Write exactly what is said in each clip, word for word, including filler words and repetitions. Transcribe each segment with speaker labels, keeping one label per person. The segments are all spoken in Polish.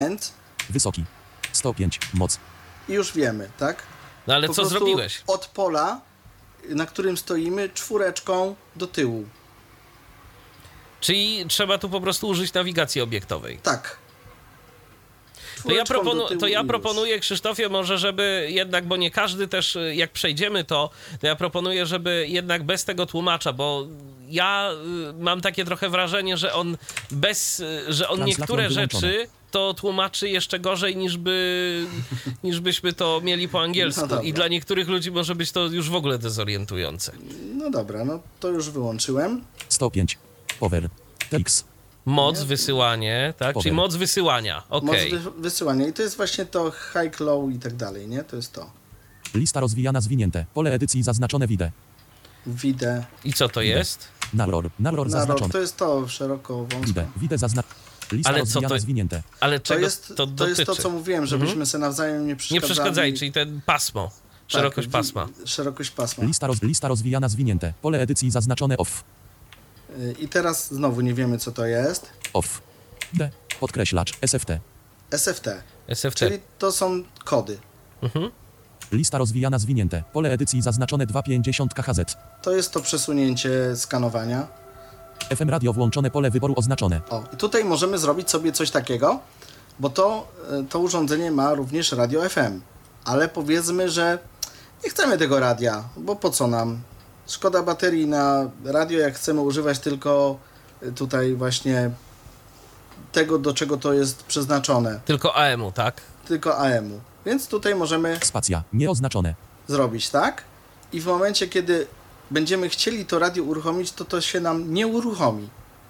Speaker 1: Wysoki. sto pięć. Moc.
Speaker 2: I już wiemy, tak?
Speaker 3: No ale
Speaker 2: Po
Speaker 3: co
Speaker 2: prostu
Speaker 3: zrobiłeś?
Speaker 2: od pola, na którym stoimy, czwóreczką do tyłu.
Speaker 3: Czyli trzeba tu po prostu użyć nawigacji obiektowej.
Speaker 2: Tak.
Speaker 3: To ja,
Speaker 2: Czwóreczką do
Speaker 3: proponu-
Speaker 2: tyłu
Speaker 3: to ja
Speaker 2: i już.
Speaker 3: proponuję, Krzysztofie, może żeby jednak, bo nie każdy też, jak przejdziemy to, to ja proponuję, żeby jednak bez tego tłumacza, bo ja y, mam takie trochę wrażenie, że on bez, y, że on
Speaker 1: Translator
Speaker 3: niektóre
Speaker 1: wyłączony.
Speaker 3: rzeczy to tłumaczy jeszcze gorzej niż by, niż byśmy to mieli po angielsku.
Speaker 2: No dobra.
Speaker 3: I dla niektórych ludzi może być to już w ogóle dezorientujące.
Speaker 2: No dobra, no to już wyłączyłem.
Speaker 1: sto pięć. Power. T X.
Speaker 3: Moc, wysyłanie, tak? Czyli
Speaker 1: Powiem.
Speaker 3: moc wysyłania, okej.
Speaker 2: Moc wy- wysyłania. I to jest właśnie to high, low i tak dalej, nie? To jest to.
Speaker 1: Lista rozwijana zwinięte. Pole edycji zaznaczone wideo.
Speaker 2: Widzę.
Speaker 3: I co to jest?
Speaker 1: Narror. Narror
Speaker 2: Na rok
Speaker 1: zaznaczone.
Speaker 2: to jest to szeroko, wąsko.
Speaker 1: Wideo. Wideo zaznaczone. Lista
Speaker 3: Ale co
Speaker 1: rozwijana
Speaker 3: to-
Speaker 1: zwinięte.
Speaker 3: Ale
Speaker 2: To
Speaker 3: czego
Speaker 2: jest
Speaker 3: to
Speaker 2: to,
Speaker 3: dotyczy?
Speaker 2: jest to, co mówiłem, żebyśmy sobie nawzajem nie przeszkadzali.
Speaker 3: Nie przeszkadzaj, czyli ten pasmo, szerokość
Speaker 2: Tak,
Speaker 3: pasma.
Speaker 2: wi- Szerokość pasma.
Speaker 1: Lista, roz, lista rozwijana zwinięte. Pole edycji zaznaczone off.
Speaker 2: Y, I teraz znowu nie wiemy, co to jest.
Speaker 1: Off. D. Podkreślacz. S F T.
Speaker 2: S F T,
Speaker 3: S F T.
Speaker 2: czyli to są kody.
Speaker 3: Mhm.
Speaker 1: Lista rozwijana zwinięte. Pole edycji zaznaczone dwieście pięćdziesiąt K H Z.
Speaker 2: To jest to przesunięcie skanowania.
Speaker 1: F M radio włączone. Pole wyboru oznaczone.
Speaker 2: O, i tutaj możemy zrobić sobie coś takiego, bo to, y, to urządzenie ma również radio F M. Ale powiedzmy, że nie chcemy tego radia, bo po co nam? Szkoda baterii na radio, jak chcemy używać tylko y, tutaj właśnie tego, do czego to jest przeznaczone.
Speaker 3: Tylko A M u, tak?
Speaker 2: Tylko A M u. Więc tutaj możemy
Speaker 1: Spacja. Nieoznaczone.
Speaker 2: zrobić tak i w momencie, kiedy będziemy chcieli to radio uruchomić, to to się nam nie uruchomi.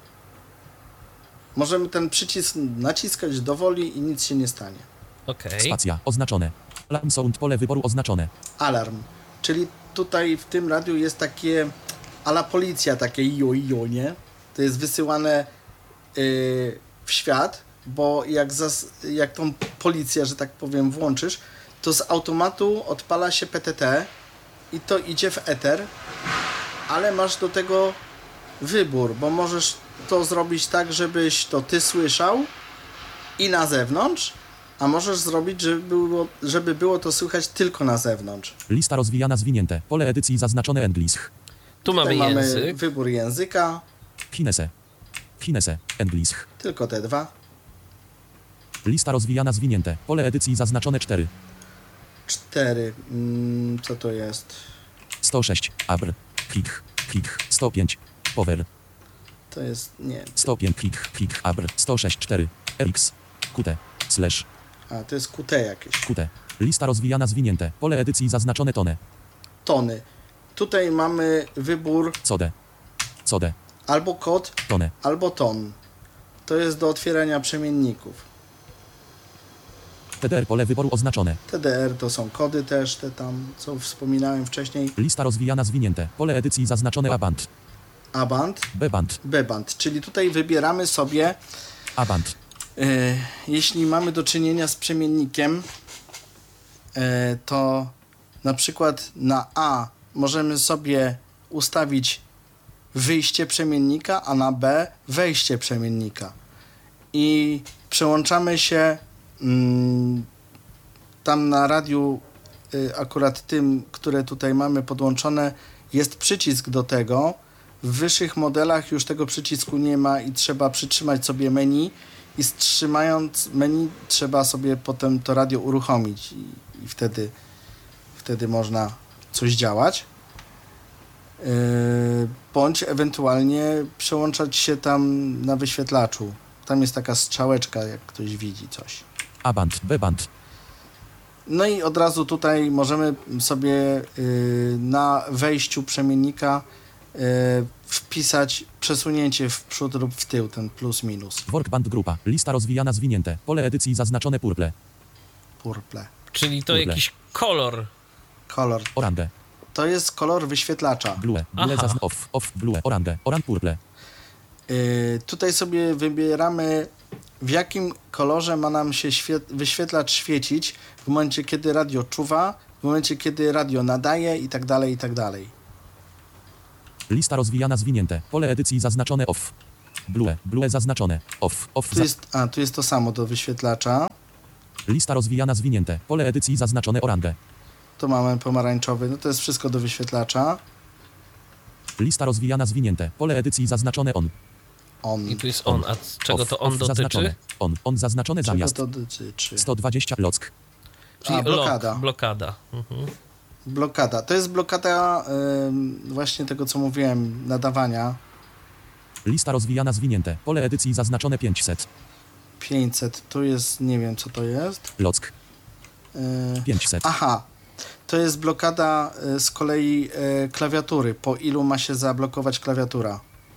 Speaker 2: Możemy ten przycisk naciskać do woli i nic się nie stanie.
Speaker 3: Okej.
Speaker 1: Spacja. Oznaczone. Alarm sound. Pole wyboru oznaczone.
Speaker 2: Alarm, czyli tutaj w tym radiu jest takie a la policja, takie jo, jo, nie? To jest wysyłane yy, w świat, bo jak, zas, jak tą policję, że tak powiem, włączysz, to z automatu odpala się P T T i to idzie w eter, ale masz do tego wybór, bo możesz to zrobić tak, żebyś to ty słyszał i na zewnątrz, a możesz zrobić, żeby było, żeby było to słychać tylko na zewnątrz.
Speaker 1: Lista rozwijana zwinięte. Pole edycji zaznaczone English.
Speaker 3: Tu mamy
Speaker 2: Tutaj mamy
Speaker 3: język.
Speaker 2: wybór języka,
Speaker 1: Chinese. Chinese. English.
Speaker 2: tylko te dwa.
Speaker 1: Lista rozwijana zwinięte. Pole edycji zaznaczone cztery.
Speaker 2: Cztery. Mm, co to jest?
Speaker 1: sto sześć. Abr. Klik. Klik. sto pięć. Power.
Speaker 2: To jest, nie.
Speaker 1: sto pięć. Klik. Klik. Abr. sto sześć. cztery. R X. Q T. Slash.
Speaker 2: A, to jest Q T jakieś.
Speaker 1: Q T. Lista rozwijana zwinięte. Pole edycji zaznaczone tone.
Speaker 2: Tony. Tutaj mamy wybór
Speaker 1: Code. Code.
Speaker 2: albo kod,
Speaker 1: Tone.
Speaker 2: albo ton. To jest do otwierania przemienników.
Speaker 1: T D R. Pole wyboru oznaczone.
Speaker 2: T D R to są kody też, te tam, co wspominałem wcześniej.
Speaker 1: Lista rozwijana zwinięte. Pole edycji zaznaczone A band.
Speaker 2: A band,
Speaker 1: B band.
Speaker 2: B band. Czyli tutaj wybieramy sobie,
Speaker 1: A band.
Speaker 2: e, jeśli mamy do czynienia z przemiennikiem, e, to na przykład na A możemy sobie ustawić wyjście przemiennika, a na B wejście przemiennika. I przełączamy się mm, tam na radiu, y, akurat tym, które tutaj mamy podłączone, jest przycisk do tego. W wyższych modelach już tego przycisku nie ma i trzeba przytrzymać sobie menu i trzymając menu trzeba sobie potem to radio uruchomić i, i wtedy, wtedy można coś działać. Yy, bądź ewentualnie przełączać się tam na wyświetlaczu. Tam jest taka strzałeczka, jak ktoś widzi coś.
Speaker 1: A band. B band.
Speaker 2: No i od razu tutaj możemy sobie yy, na wejściu przemiennika yy, wpisać przesunięcie w przód lub w tył, ten plus minus.
Speaker 1: Workband grupa. Lista rozwijana zwinięte. Pole edycji zaznaczone purple.
Speaker 2: Purple.
Speaker 3: Czyli to
Speaker 1: Kurde.
Speaker 3: jakiś kolor.
Speaker 2: Kolor.
Speaker 1: Orange.
Speaker 2: To jest kolor wyświetlacza.
Speaker 1: Blue. Blue
Speaker 3: Aha.
Speaker 1: zazn off. Off. Blue. Orange. Orange purple.
Speaker 2: Yy, tutaj sobie wybieramy, w jakim kolorze ma nam się świe- wyświetlacz świecić w momencie, kiedy radio czuwa, w momencie, kiedy radio nadaje i tak dalej, i tak dalej.
Speaker 1: Lista rozwijana zwinięte. Pole edycji zaznaczone off. Blue, blue zaznaczone. Off, off.
Speaker 2: Tu
Speaker 1: Za...
Speaker 2: jest, a, tu jest to samo do wyświetlacza.
Speaker 1: Lista rozwijana zwinięte. Pole edycji zaznaczone orange.
Speaker 2: Tu mamy pomarańczowy, no to jest wszystko do wyświetlacza.
Speaker 1: Lista rozwijana zwinięte. Pole edycji zaznaczone on.
Speaker 2: On.
Speaker 3: I tu jest on, a z czego
Speaker 1: Off,
Speaker 3: to on
Speaker 1: off
Speaker 3: dotyczy?
Speaker 1: zaznaczone. On, on zaznaczone
Speaker 2: Czego
Speaker 1: zamiast.
Speaker 2: to dotyczy?
Speaker 1: sto dwadzieścia lock.
Speaker 3: Czyli
Speaker 2: A, blokada.
Speaker 3: Lock, blokada. Mhm.
Speaker 2: Blokada. To jest blokada y, właśnie tego, co mówiłem, nadawania.
Speaker 1: Lista rozwijana zwinięte. Pole edycji zaznaczone pięćset.
Speaker 2: pięćset. Tu jest, nie wiem co to jest.
Speaker 1: Lock.
Speaker 2: Y,
Speaker 1: pięćset.
Speaker 2: aha. To jest blokada y, z kolei y, klawiatury. Po ilu ma się zablokować klawiatura?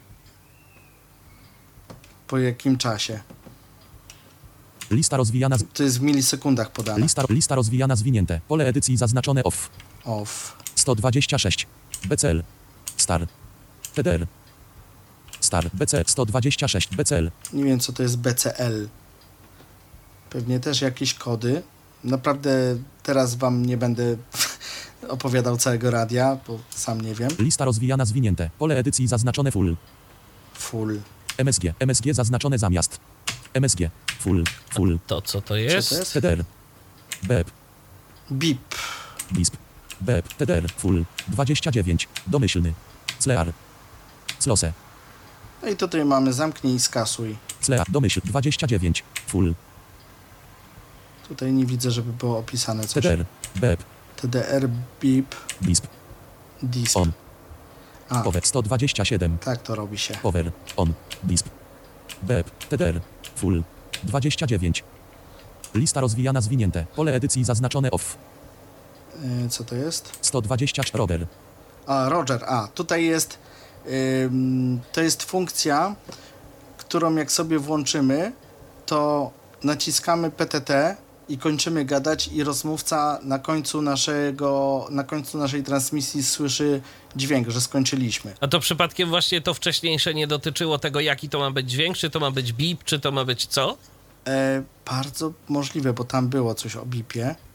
Speaker 2: Po jakim czasie?
Speaker 1: Lista rozwijana. Z...
Speaker 2: To jest w milisekundach podane.
Speaker 1: Lista, lista rozwijana zwinięte. Pole edycji zaznaczone off.
Speaker 2: Off.
Speaker 1: sto dwadzieścia sześć. B C L. Star. T D R. Star. B C L. sto dwadzieścia sześć. B C L.
Speaker 2: Nie wiem co to jest B C L. Pewnie też jakieś kody. Naprawdę teraz wam nie będę opowiadał całego radia, bo sam nie wiem.
Speaker 1: Lista rozwijana zwinięte. Pole edycji zaznaczone full.
Speaker 2: Full.
Speaker 1: M S G. M S G zaznaczone zamiast. M S G. Full. Full.
Speaker 3: To co to
Speaker 2: Co
Speaker 3: jest?
Speaker 2: to jest?
Speaker 1: T D R. B E P.
Speaker 2: Bip.
Speaker 1: Bisp. B E P. T D R. Full. dwadzieścia dziewięć. Domyślny. Clear. Close.
Speaker 2: No i tutaj mamy zamknij i skasuj.
Speaker 1: Clear. Domyśl. dwadzieścia dziewięć. Full.
Speaker 2: Tutaj nie widzę, żeby było opisane
Speaker 1: T
Speaker 2: coś.
Speaker 1: D R. B E P.
Speaker 2: T D R, bip,
Speaker 1: Bisp.
Speaker 2: disp.
Speaker 1: On.
Speaker 2: A,
Speaker 1: Power. sto dwadzieścia siedem.
Speaker 2: tak to robi się.
Speaker 1: Power. On. Disp. B E P. T D R. Full. dwadzieścia dziewięć. Lista rozwijana zwinięte. Pole edycji zaznaczone off.
Speaker 2: Yy, co to jest?
Speaker 1: sto dwadzieścia cztery. Roger.
Speaker 2: A, Roger. A, tutaj jest ym, to jest funkcja, którą jak sobie włączymy, to naciskamy P T T i kończymy gadać i rozmówca na końcu naszego, na końcu naszej transmisji słyszy dźwięk, że skończyliśmy.
Speaker 3: A to przypadkiem właśnie to wcześniejsze nie dotyczyło tego, jaki to ma być dźwięk? Czy to ma być bip, czy to ma być co?
Speaker 2: E, bardzo możliwe, bo tam było coś o bipie. E,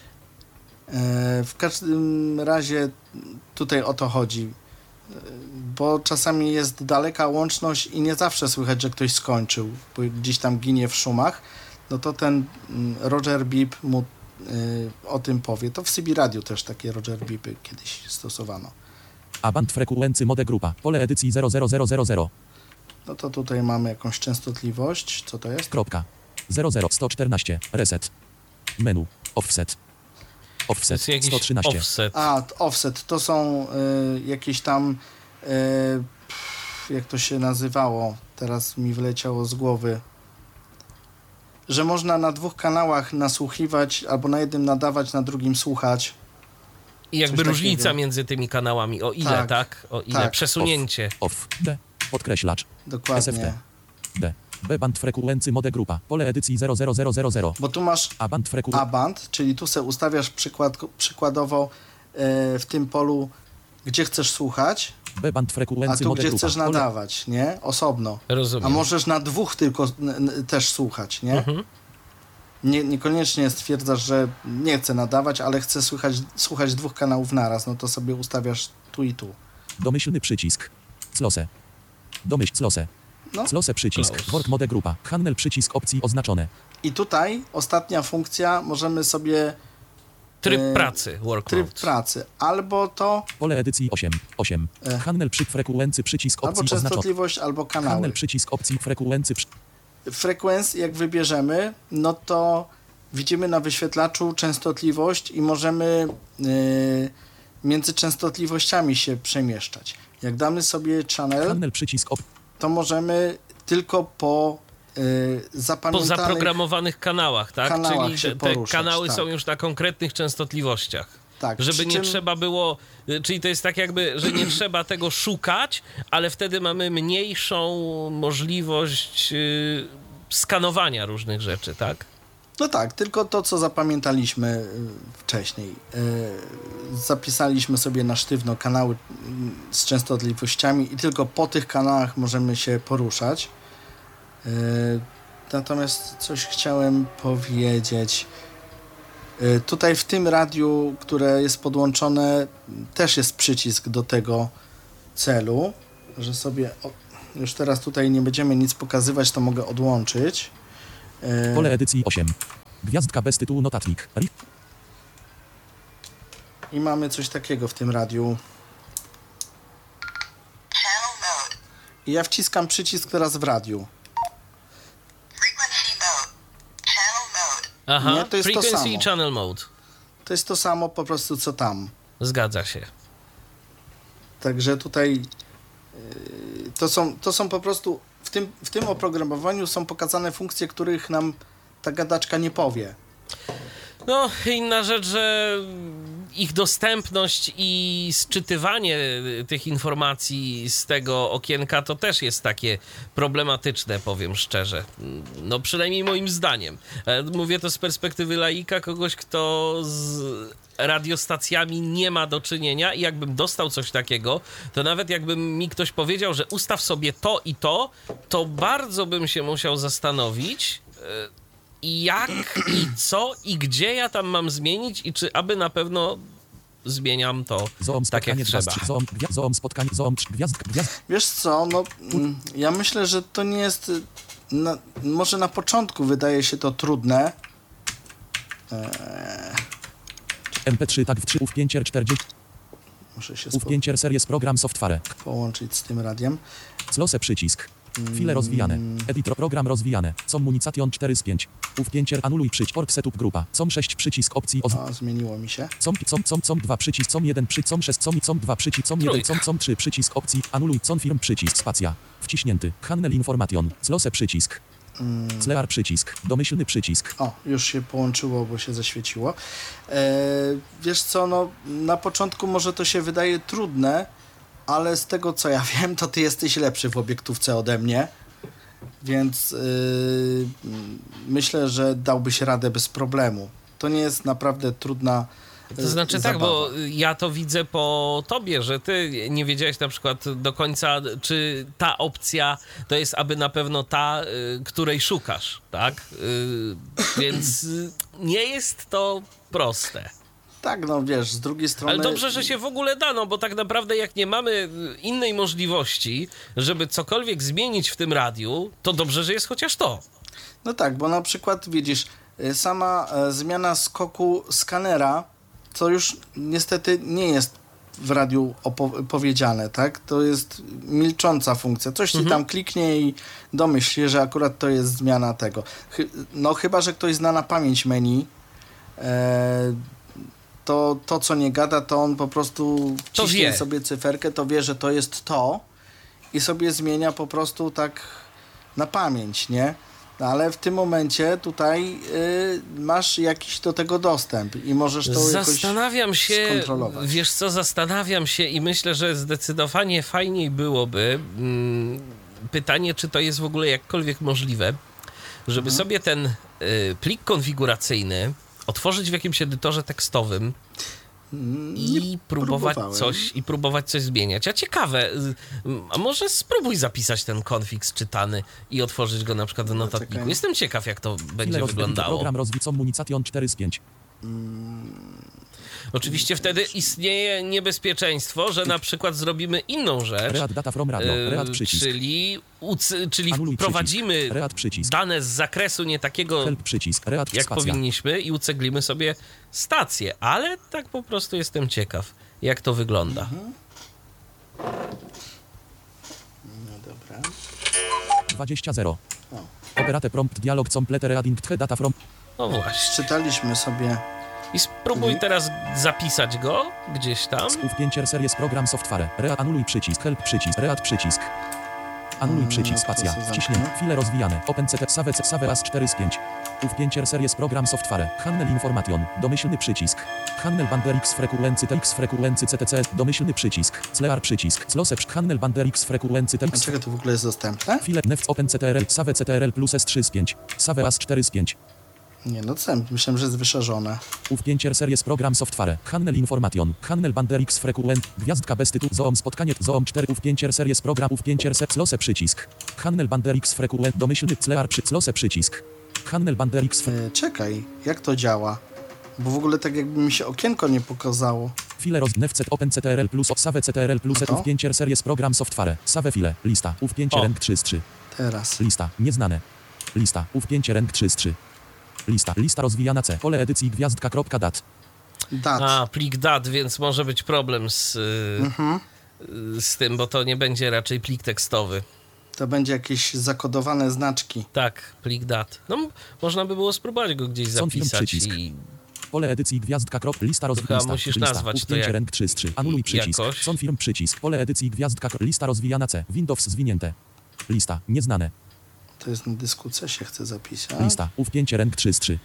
Speaker 2: w każdym razie tutaj o to chodzi, e, bo czasami jest daleka łączność i nie zawsze słychać, że ktoś skończył, bo gdzieś tam ginie w szumach, no to ten mm, Roger Beep mu e, o tym powie. To w C B Radio też takie Roger Beepy kiedyś stosowano.
Speaker 1: A band frekuency mode grupa. Pole edycji zero zero zero zero zero.
Speaker 2: No to tutaj mamy jakąś częstotliwość. Co to jest?
Speaker 1: Kropka. zero zero sto czternaście. Reset. Menu. Offset.
Speaker 3: To
Speaker 1: Offset.
Speaker 3: jest jakiś
Speaker 1: sto trzynaście.
Speaker 3: offset.
Speaker 2: A, t- offset, to są y, jakieś tam, y, pff, jak to się nazywało, teraz mi wyleciało z głowy, że można na dwóch kanałach nasłuchiwać, albo na jednym nadawać, na drugim słuchać.
Speaker 3: I jakby
Speaker 2: coś
Speaker 3: różnica
Speaker 2: takiego.
Speaker 3: między tymi kanałami. O ile, tak?
Speaker 2: Tak,
Speaker 3: O ile?
Speaker 2: tak.
Speaker 3: Przesunięcie.
Speaker 1: Off. D. Podkreślacz. S F
Speaker 2: Dokładnie.
Speaker 1: T. D. B band frekuency mode grupa. Pole edycji zero zero zero zero zero.
Speaker 2: Bo tu masz
Speaker 1: A band frekuency.
Speaker 2: A-band, czyli tu se ustawiasz przykład, przykładowo y, w tym polu, gdzie chcesz słuchać,
Speaker 1: B band
Speaker 2: a
Speaker 1: frekuency
Speaker 2: tu,
Speaker 1: mode
Speaker 2: gdzie
Speaker 1: grupa.
Speaker 2: chcesz
Speaker 1: Pole...
Speaker 2: nadawać, nie? Osobno.
Speaker 3: Rozumiem.
Speaker 2: A możesz na dwóch tylko n- n- też słuchać, nie?
Speaker 3: Mhm.
Speaker 2: nie? Niekoniecznie stwierdzasz, że nie chcę nadawać, ale chcę słuchać, słuchać dwóch kanałów naraz, no to sobie ustawiasz tu i tu.
Speaker 1: Domyślny przycisk. Close. Domyśl close.
Speaker 2: No.
Speaker 1: Close przycisk.
Speaker 3: Close.
Speaker 1: Work mode grupa. Handel przycisk opcji oznaczone.
Speaker 2: I tutaj ostatnia funkcja, możemy sobie
Speaker 3: Tryb
Speaker 2: e,
Speaker 3: pracy, work
Speaker 2: tryb
Speaker 3: mode.
Speaker 2: pracy, albo to,
Speaker 1: Pole edycji osiem. osiem.
Speaker 2: E.
Speaker 1: Handel przy frekuency przycisk
Speaker 2: albo
Speaker 1: opcji oznaczone.
Speaker 2: częstotliwość, albo kanały.
Speaker 1: Handel przycisk opcji frekuency przy...
Speaker 2: Frekwencję jak wybierzemy, no to widzimy na wyświetlaczu częstotliwość i możemy y, między częstotliwościami się przemieszczać. Jak damy sobie channel,
Speaker 1: Handel przycisk op...
Speaker 2: to możemy tylko po y,
Speaker 3: Po
Speaker 2: zapamiętanych...
Speaker 3: zaprogramowanych kanałach, tak?
Speaker 2: kanałach
Speaker 3: Czyli
Speaker 2: się
Speaker 3: te, te
Speaker 2: poruszać,
Speaker 3: kanały
Speaker 2: tak.
Speaker 3: są już na konkretnych częstotliwościach.
Speaker 2: Tak,
Speaker 3: Żeby
Speaker 2: przy
Speaker 3: nie
Speaker 2: czym-
Speaker 3: trzeba było, y, czyli to jest tak jakby, że nie trzeba tego szukać, ale wtedy mamy mniejszą możliwość y, skanowania różnych rzeczy, tak?
Speaker 2: No tak, tylko to, co zapamiętaliśmy y, wcześniej. Y, zapisaliśmy sobie na sztywno kanały y, z częstotliwościami i tylko po tych kanałach możemy się poruszać. Y, natomiast coś chciałem powiedzieć. Y, tutaj w tym radiu, które jest podłączone, też jest przycisk do tego celu, że sobie... O, już teraz tutaj nie będziemy nic pokazywać, to mogę odłączyć. E,
Speaker 1: Pole edycji osiem. Gwiazdka bez tytułu notatnik. Ri-
Speaker 2: I mamy coś takiego w tym radiu.
Speaker 4: Channel mode.
Speaker 2: I ja wciskam przycisk teraz w radiu.
Speaker 4: Frequency mode. Channel mode.
Speaker 3: Aha,
Speaker 2: Nie, to jest to
Speaker 3: frequency
Speaker 2: samo.
Speaker 3: i channel mode.
Speaker 2: To jest to samo po prostu co tam.
Speaker 3: Zgadza się.
Speaker 2: Także tutaj yy, to są, to są po prostu w tym, w tym oprogramowaniu są pokazane funkcje, których nam ta gadaczka nie powie.
Speaker 3: No, inna rzecz, że ich dostępność i sczytywanie tych informacji z tego okienka to też jest takie problematyczne, powiem szczerze. No, przynajmniej moim zdaniem. E, Mówię to z perspektywy laika, kogoś, kto z radiostacjami nie ma do czynienia i jakbym dostał coś takiego, to nawet jakbym mi ktoś powiedział, że ustaw sobie to i to, to bardzo bym się musiał zastanowić, e, i jak, i co, i gdzie ja tam mam zmienić i czy aby na pewno zmieniam to
Speaker 1: Zoom
Speaker 3: tak jak
Speaker 1: spotkanie
Speaker 3: trzeba.
Speaker 1: dwa z trzy. Zoom, gwia- zoom spotkanie, zoom trz- gwiazd, gwiazd.
Speaker 2: Wiesz co, no mm, ja myślę, że to nie jest, y, na, może na początku wydaje się to trudne. Eee,
Speaker 1: M P trzy tak w trzy ów pięć czterdzieści.
Speaker 2: muszę się
Speaker 1: Ów
Speaker 2: spo-
Speaker 1: pięć series program software.
Speaker 2: połączyć z tym radiem.
Speaker 1: Close przycisk. File rozwijane. Editor program rozwijane. Com munication cztery z pięć. Ów pięć anuluj przycisk. Org setup grupa. Com sześć przycisk opcji. Oz...
Speaker 2: O, zmieniło mi się.
Speaker 1: Com, com, com, com dwa przycisk. Com jeden przycisk. Com sześć. Com, com dwa przycisk. Com jeden.
Speaker 3: Trójka.
Speaker 1: Com, com trzy przycisk opcji. Anuluj. Com firm przycisk. Spacja. Wciśnięty. Handel information. Close przycisk. Clear przycisk. Domyślny przycisk.
Speaker 2: O, już się połączyło, bo się zaświeciło. Eee, wiesz co, no na początku może to się wydaje trudne, ale z tego co ja wiem, to ty jesteś lepszy w obiektówce ode mnie, więc yy, myślę, że dałbyś radę bez problemu. To nie jest naprawdę trudna yy,
Speaker 3: To znaczy
Speaker 2: zabawa.
Speaker 3: tak, bo ja to widzę po tobie, że ty nie wiedziałeś na przykład do końca, czy ta opcja to jest aby na pewno ta, y, której szukasz, tak? Y, Więc y, nie jest to proste.
Speaker 2: Tak, no wiesz, z drugiej strony...
Speaker 3: Ale dobrze, że się w ogóle da, no bo tak naprawdę jak nie mamy innej możliwości, żeby cokolwiek zmienić w tym radiu, to dobrze, że jest chociaż to.
Speaker 2: No tak, bo na przykład widzisz, y, sama e, zmiana skoku skanera, to już niestety nie jest w radiu opo- powiedziane, tak? To jest milcząca funkcja. Coś ci tam kliknie i domyśl się, że akurat to jest zmiana tego. Chy- no chyba, że ktoś zna na pamięć menu, e, to to, co nie gada, to on po prostu
Speaker 3: To
Speaker 2: wciśnie
Speaker 3: wie.
Speaker 2: sobie cyferkę, to wie, że to jest to i sobie zmienia po prostu tak na pamięć, nie? No, ale w tym momencie tutaj y, masz jakiś do tego dostęp i możesz to jakoś
Speaker 3: Zastanawiam się,
Speaker 2: skontrolować.
Speaker 3: wiesz co, zastanawiam się i myślę, że zdecydowanie fajniej byłoby, mm, pytanie, czy to jest w ogóle jakkolwiek możliwe, żeby
Speaker 2: Mhm.
Speaker 3: sobie ten y, plik konfiguracyjny otworzyć w jakimś edytorze tekstowym i próbować
Speaker 2: próbowałem.
Speaker 3: coś i próbować coś zmieniać. A ciekawe, y, a może spróbuj zapisać ten konfig czytany i otworzyć go na przykład w notatniku.
Speaker 2: czekaj.
Speaker 3: Jestem ciekaw, jak to
Speaker 1: File
Speaker 3: będzie
Speaker 1: rozwijane.
Speaker 3: wyglądało.
Speaker 1: Program rozwij. Com munication cztery z pięć.
Speaker 3: Oczywiście wtedy istnieje niebezpieczeństwo, że na przykład zrobimy inną rzecz,
Speaker 1: Read data from radio.
Speaker 3: e,
Speaker 1: Read przycisk.
Speaker 3: czyli, uc- czyli
Speaker 1: Anuluj
Speaker 3: wprowadzimy
Speaker 1: przycisk. Read przycisk.
Speaker 3: dane z zakresu nie takiego,
Speaker 1: Help przycisk. Read
Speaker 3: jak
Speaker 1: spacja.
Speaker 3: powinniśmy i uceglimy sobie stację, ale tak po prostu jestem ciekaw, jak to wygląda.
Speaker 2: No dobra.
Speaker 1: dwadzieścia zero.
Speaker 2: O.
Speaker 1: Operate prompt dialog complete reading the data from.
Speaker 3: No właśnie.
Speaker 2: Czytaliśmy sobie.
Speaker 3: I spróbuj teraz zapisać go gdzieś tam.
Speaker 1: Ów pięć series program software. Read anuluj przycisk. Help przycisk. Read przycisk. Anuluj
Speaker 2: Mm,
Speaker 1: przycisk.
Speaker 2: to
Speaker 1: Spacja.
Speaker 2: sobie
Speaker 1: Wciśnięty.
Speaker 2: zamknę.
Speaker 1: File rozwijane. OpenCT. Save. Save as cztery z pięć. Ów pięć series program software. Handel information. Domyślny przycisk. Handel bander x frekuency tx frekuency ctc. Domyślny przycisk. Clear przycisk. Close. Handel bander x frekuency
Speaker 2: A
Speaker 1: tx.
Speaker 2: czego to w ogóle jest dostępne?
Speaker 1: File neft OpenCTRL. Save ctrl plus s trzy z pięć. Save as cztery z pięć.
Speaker 2: Nie, no co? Myślałem, że jest wyszerzone.
Speaker 1: Ów pięć series program software. Handel information. Handel bander x frequent. Gwiazdka bez tytułu. Zoom spotkanie. Zoom cztery. Ów pięć series program. Ów pięć series. Close przycisk. Handel bander x frequent. Domyślny clear przy. Close przycisk. Handel bander x.
Speaker 2: E, czekaj, jak to działa? Bo w ogóle tak jakby mi się okienko nie pokazało.
Speaker 1: File roz nefcet open ctrl plus save ctrl plus
Speaker 2: No to?
Speaker 1: uf pięć series program software. Save file. Lista. uf pięć
Speaker 3: O.
Speaker 1: rank trzy z trzy.
Speaker 2: Teraz.
Speaker 1: Lista. Nieznane. Lista. uf pięć rank trzy z trzy. Lista. Lista rozwijana C. Pole edycji gwiazdka kropka dat.
Speaker 2: Dat.
Speaker 3: A, plik dat, więc może być problem z, y,
Speaker 2: Mhm.
Speaker 3: y, z tym, bo to nie będzie raczej plik tekstowy.
Speaker 2: To będzie jakieś zakodowane znaczki.
Speaker 3: Tak, plik dat. No, m- można by było spróbować go gdzieś
Speaker 1: Są film
Speaker 3: zapisać
Speaker 1: przycisk.
Speaker 3: i
Speaker 1: Pole edycji gwiazdka krop. Lista roz...
Speaker 3: Chyba
Speaker 1: lista.
Speaker 3: musisz
Speaker 1: lista.
Speaker 3: nazwać
Speaker 1: uf
Speaker 3: to
Speaker 1: pięć
Speaker 3: jak-
Speaker 1: rank trzy z trzy. Anuluj przycisk.
Speaker 3: jakoś.
Speaker 1: Są film przycisk. Pole edycji gwiazdka krop. Lista rozwijana C. Windows zwinięte. Lista. Nieznane.
Speaker 2: To jest na dysku C się chce zapisać.
Speaker 1: Lista. uf pięć rank trzy z trzy.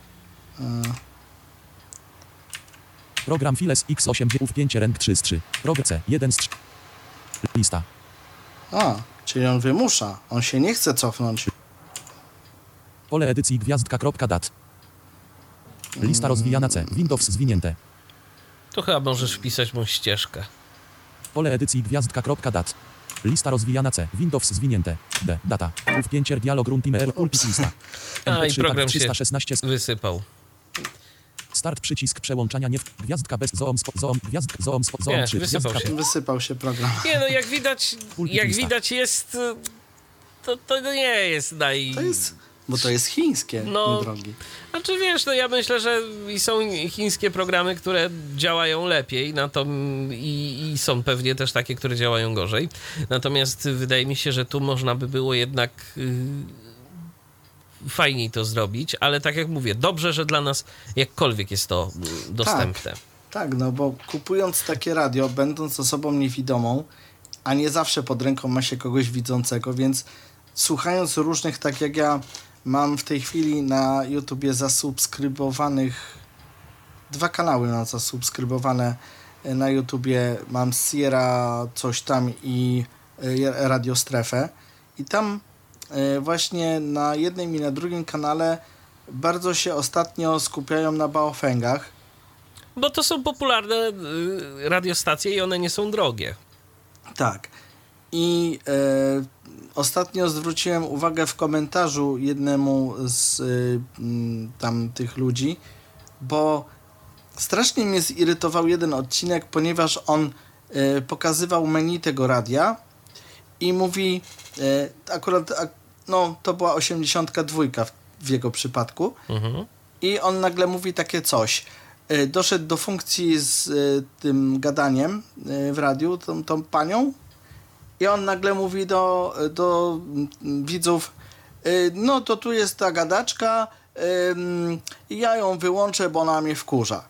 Speaker 1: Program Files X osiem uf pięć rank trzy z trzy. Prog C. jeden z trzy. Lista.
Speaker 2: A, czyli on wymusza. On się nie chce cofnąć.
Speaker 1: Pole edycji gwiazdka kropka dat. Lista rozwijana C. Windows zwinięte.
Speaker 3: to chyba możesz wpisać mu ścieżkę.
Speaker 1: Pole edycji gwiazdka kropka dat. Lista rozwijana C. Windows zwinięte. D. Data. uf pięć dialog run timer pulpit lista.
Speaker 3: A, i
Speaker 1: M P trzy
Speaker 3: program
Speaker 1: tak
Speaker 3: się
Speaker 1: trzysta szesnaście.
Speaker 3: wysypał.
Speaker 1: Start przycisk przełączania nie w gwiazdka bez zoom spo, zoom gwiazdka zoom spo, zoom
Speaker 3: Nie,
Speaker 1: trzy
Speaker 3: wysypał
Speaker 1: gwiazdka
Speaker 3: się.
Speaker 2: Wysypał się program.
Speaker 3: Nie no, jak widać,
Speaker 1: Pulpit
Speaker 3: jak
Speaker 1: lista.
Speaker 3: widać jest, y, to, to nie jest naj...
Speaker 2: To jest, bo to jest chińskie,
Speaker 3: No.
Speaker 2: mój drogi.
Speaker 3: Znaczy wiesz, no ja myślę, że i są chińskie programy, które działają lepiej na to i, i są pewnie też takie, które działają gorzej. Natomiast wydaje mi się, że tu można by było jednak y, fajniej to zrobić, ale tak jak mówię, dobrze, że dla nas jakkolwiek jest to y, dostępne.
Speaker 2: Tak, no bo kupując takie radio, będąc osobą niewidomą, a nie zawsze pod ręką ma się kogoś widzącego, więc słuchając różnych, tak jak ja mam w tej chwili na YouTubie zasubskrybowanych, dwa kanały mam zasubskrybowane na YouTubie, mam Sierra coś tam i e, Radio Strefę i tam e, właśnie na jednym i na drugim kanale bardzo się ostatnio skupiają na baofengach.
Speaker 3: Bo to są popularne y, radiostacje i one nie są drogie.
Speaker 2: Tak. I e, ostatnio zwróciłem uwagę w komentarzu jednemu z y, m, tam tych ludzi, bo strasznie mnie zirytował jeden odcinek, ponieważ on e, pokazywał menu tego radia i mówi, e, akurat a, no, to była osiemdziesiątka dwa w, w jego przypadku,
Speaker 3: Mhm.
Speaker 2: i on nagle mówi takie coś. E, Doszedł do funkcji z e, tym gadaniem e, w radiu, tą, tą panią, i on nagle mówi do, do mm, widzów, e, no to tu jest ta gadaczka, ym, ja ją wyłączę, bo ona mnie wkurza.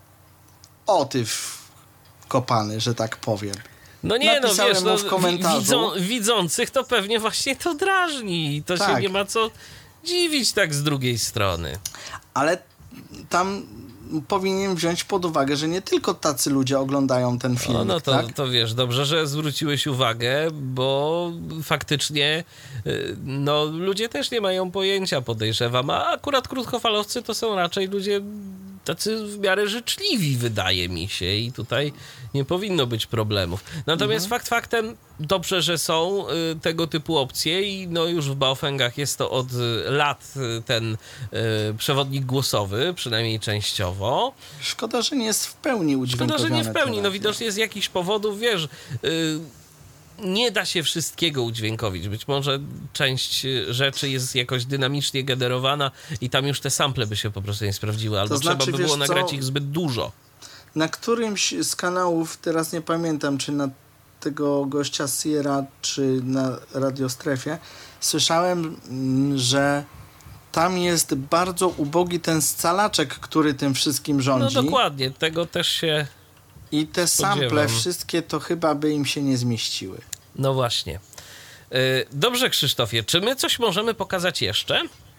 Speaker 2: O ty w- kopany, że tak powiem.
Speaker 3: No nie, no
Speaker 2: Napisałem
Speaker 3: wiesz,
Speaker 2: mu
Speaker 3: no,
Speaker 2: w komentarzu.
Speaker 3: widzą, widzących to pewnie właśnie to drażni. To się
Speaker 2: Tak.
Speaker 3: nie ma co dziwić tak z drugiej strony.
Speaker 2: Ale tam powinien wziąć pod uwagę, że nie tylko tacy ludzie oglądają ten film.
Speaker 3: No, no to,
Speaker 2: tak?
Speaker 3: to wiesz, dobrze, że zwróciłeś uwagę, bo faktycznie y, no, ludzie też nie mają pojęcia, podejrzewam, a akurat krótkofalowcy to są raczej ludzie tacy w miarę życzliwi, wydaje mi się, i tutaj nie powinno być problemów. Natomiast fakt faktem, dobrze, że są y, tego typu opcje i no już w Baofengach jest to od y, lat y, ten y, przewodnik głosowy, przynajmniej częściowo.
Speaker 2: Szkoda, że nie jest w pełni
Speaker 3: Szkoda,
Speaker 2: udźwiękowione.
Speaker 3: że nie w pełni.
Speaker 2: to
Speaker 3: No
Speaker 2: radio.
Speaker 3: widocznie z jakichś powodów, wiesz, yy, nie da się wszystkiego udźwiękowić. Być może część y, rzeczy jest jakoś dynamicznie generowana i tam już te sample by się po prostu nie sprawdziły, albo
Speaker 2: znaczy,
Speaker 3: trzeba by
Speaker 2: wiesz
Speaker 3: było
Speaker 2: co?
Speaker 3: nagrać ich zbyt dużo.
Speaker 2: Na którymś z kanałów, teraz nie pamiętam, czy na tego gościa Sierra, czy na Radiostrefie, słyszałem, mm, że tam jest bardzo ubogi ten scalaczek, który tym wszystkim
Speaker 3: No
Speaker 2: rządzi.
Speaker 3: dokładnie, tego też się...
Speaker 2: I te sample
Speaker 3: spodziewam.
Speaker 2: wszystkie to chyba by im się nie zmieściły.
Speaker 3: No właśnie. Yy, dobrze, Krzysztofie, czy my coś możemy pokazać jeszcze?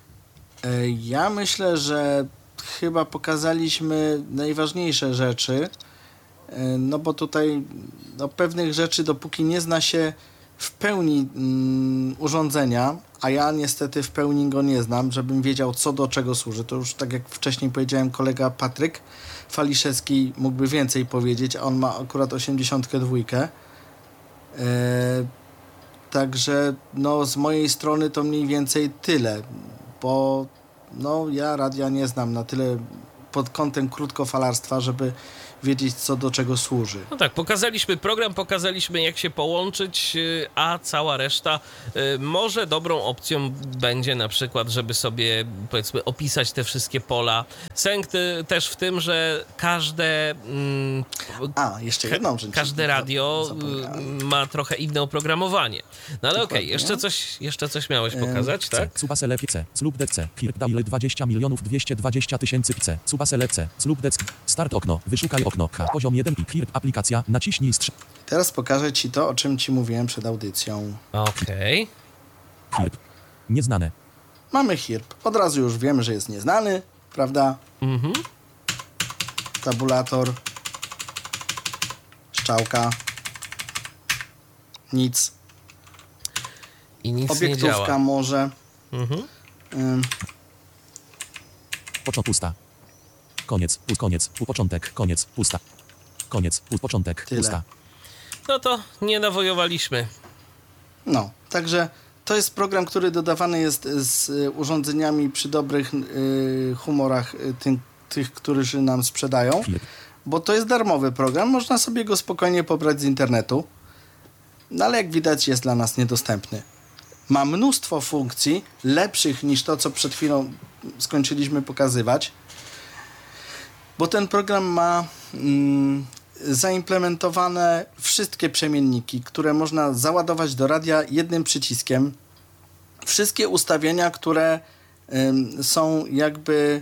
Speaker 2: E, Ja myślę, że chyba pokazaliśmy najważniejsze rzeczy, e, no bo tutaj no, pewnych rzeczy, dopóki nie zna się w pełni mm, urządzenia, a ja niestety w pełni go nie znam, żebym wiedział, co do czego służy. To już tak jak wcześniej powiedziałem, kolega Patryk Faliszewski mógłby więcej powiedzieć, a on ma akurat osiemdziesiątkę dwa. E, także no, z mojej strony to mniej więcej tyle, bo no, ja radia nie znam na tyle pod kątem krótkofalarstwa, żeby wiedzieć, co do czego służy.
Speaker 3: No tak, pokazaliśmy program, pokazaliśmy jak się połączyć, y, a cała reszta y, może dobrą opcją będzie na przykład, żeby sobie powiedzmy opisać te wszystkie pola. Sęk y, też w tym, że każde mm,
Speaker 2: A, jeszcze jedną rzecz.
Speaker 3: każde radio
Speaker 2: Zapomniałem.
Speaker 3: y, ma trochę inne oprogramowanie. No ale okej,
Speaker 2: Dokładnie.
Speaker 3: jeszcze coś jeszcze coś miałeś pokazać,
Speaker 1: C,
Speaker 3: tak?
Speaker 1: Subasele C, Slub D C, Hirp Daily dwadzieścia milionów dwieście dwadzieścia tysięcy C, Subasele C, Slub D C, Start okno, wyszukaj okno, H, poziom jeden i Hirp aplikacja, naciśnij strz...
Speaker 2: Teraz pokażę ci to, o czym ci mówiłem przed audycją.
Speaker 3: Okej.
Speaker 1: Hirp. Nieznane.
Speaker 2: Mamy Hirp. Od razu już wiemy, że jest nieznany, prawda?
Speaker 3: Mhm.
Speaker 2: Tabulator. Strzałka. Nic.
Speaker 3: I nic nie
Speaker 2: Obiektówka
Speaker 3: działa.
Speaker 2: może.
Speaker 3: Mhm.
Speaker 2: Ym,
Speaker 1: Początek pusta. Koniec, pust, koniec, pu, początek, koniec, pusta. Koniec, pust, początek,
Speaker 2: Tyle.
Speaker 1: pusta.
Speaker 3: No to nie nawojowaliśmy.
Speaker 2: No, także to jest program, który dodawany jest z y, urządzeniami przy dobrych y, humorach y, tym, tych, którzy nam sprzedają,
Speaker 1: Hirp.
Speaker 2: bo to jest darmowy program, można sobie go spokojnie pobrać z internetu, no ale jak widać jest dla nas niedostępny. Ma mnóstwo funkcji lepszych niż to, co przed chwilą skończyliśmy pokazywać, bo ten program ma mm, zaimplementowane wszystkie przemienniki, które można załadować do radia jednym przyciskiem. Wszystkie ustawienia, które ym, są jakby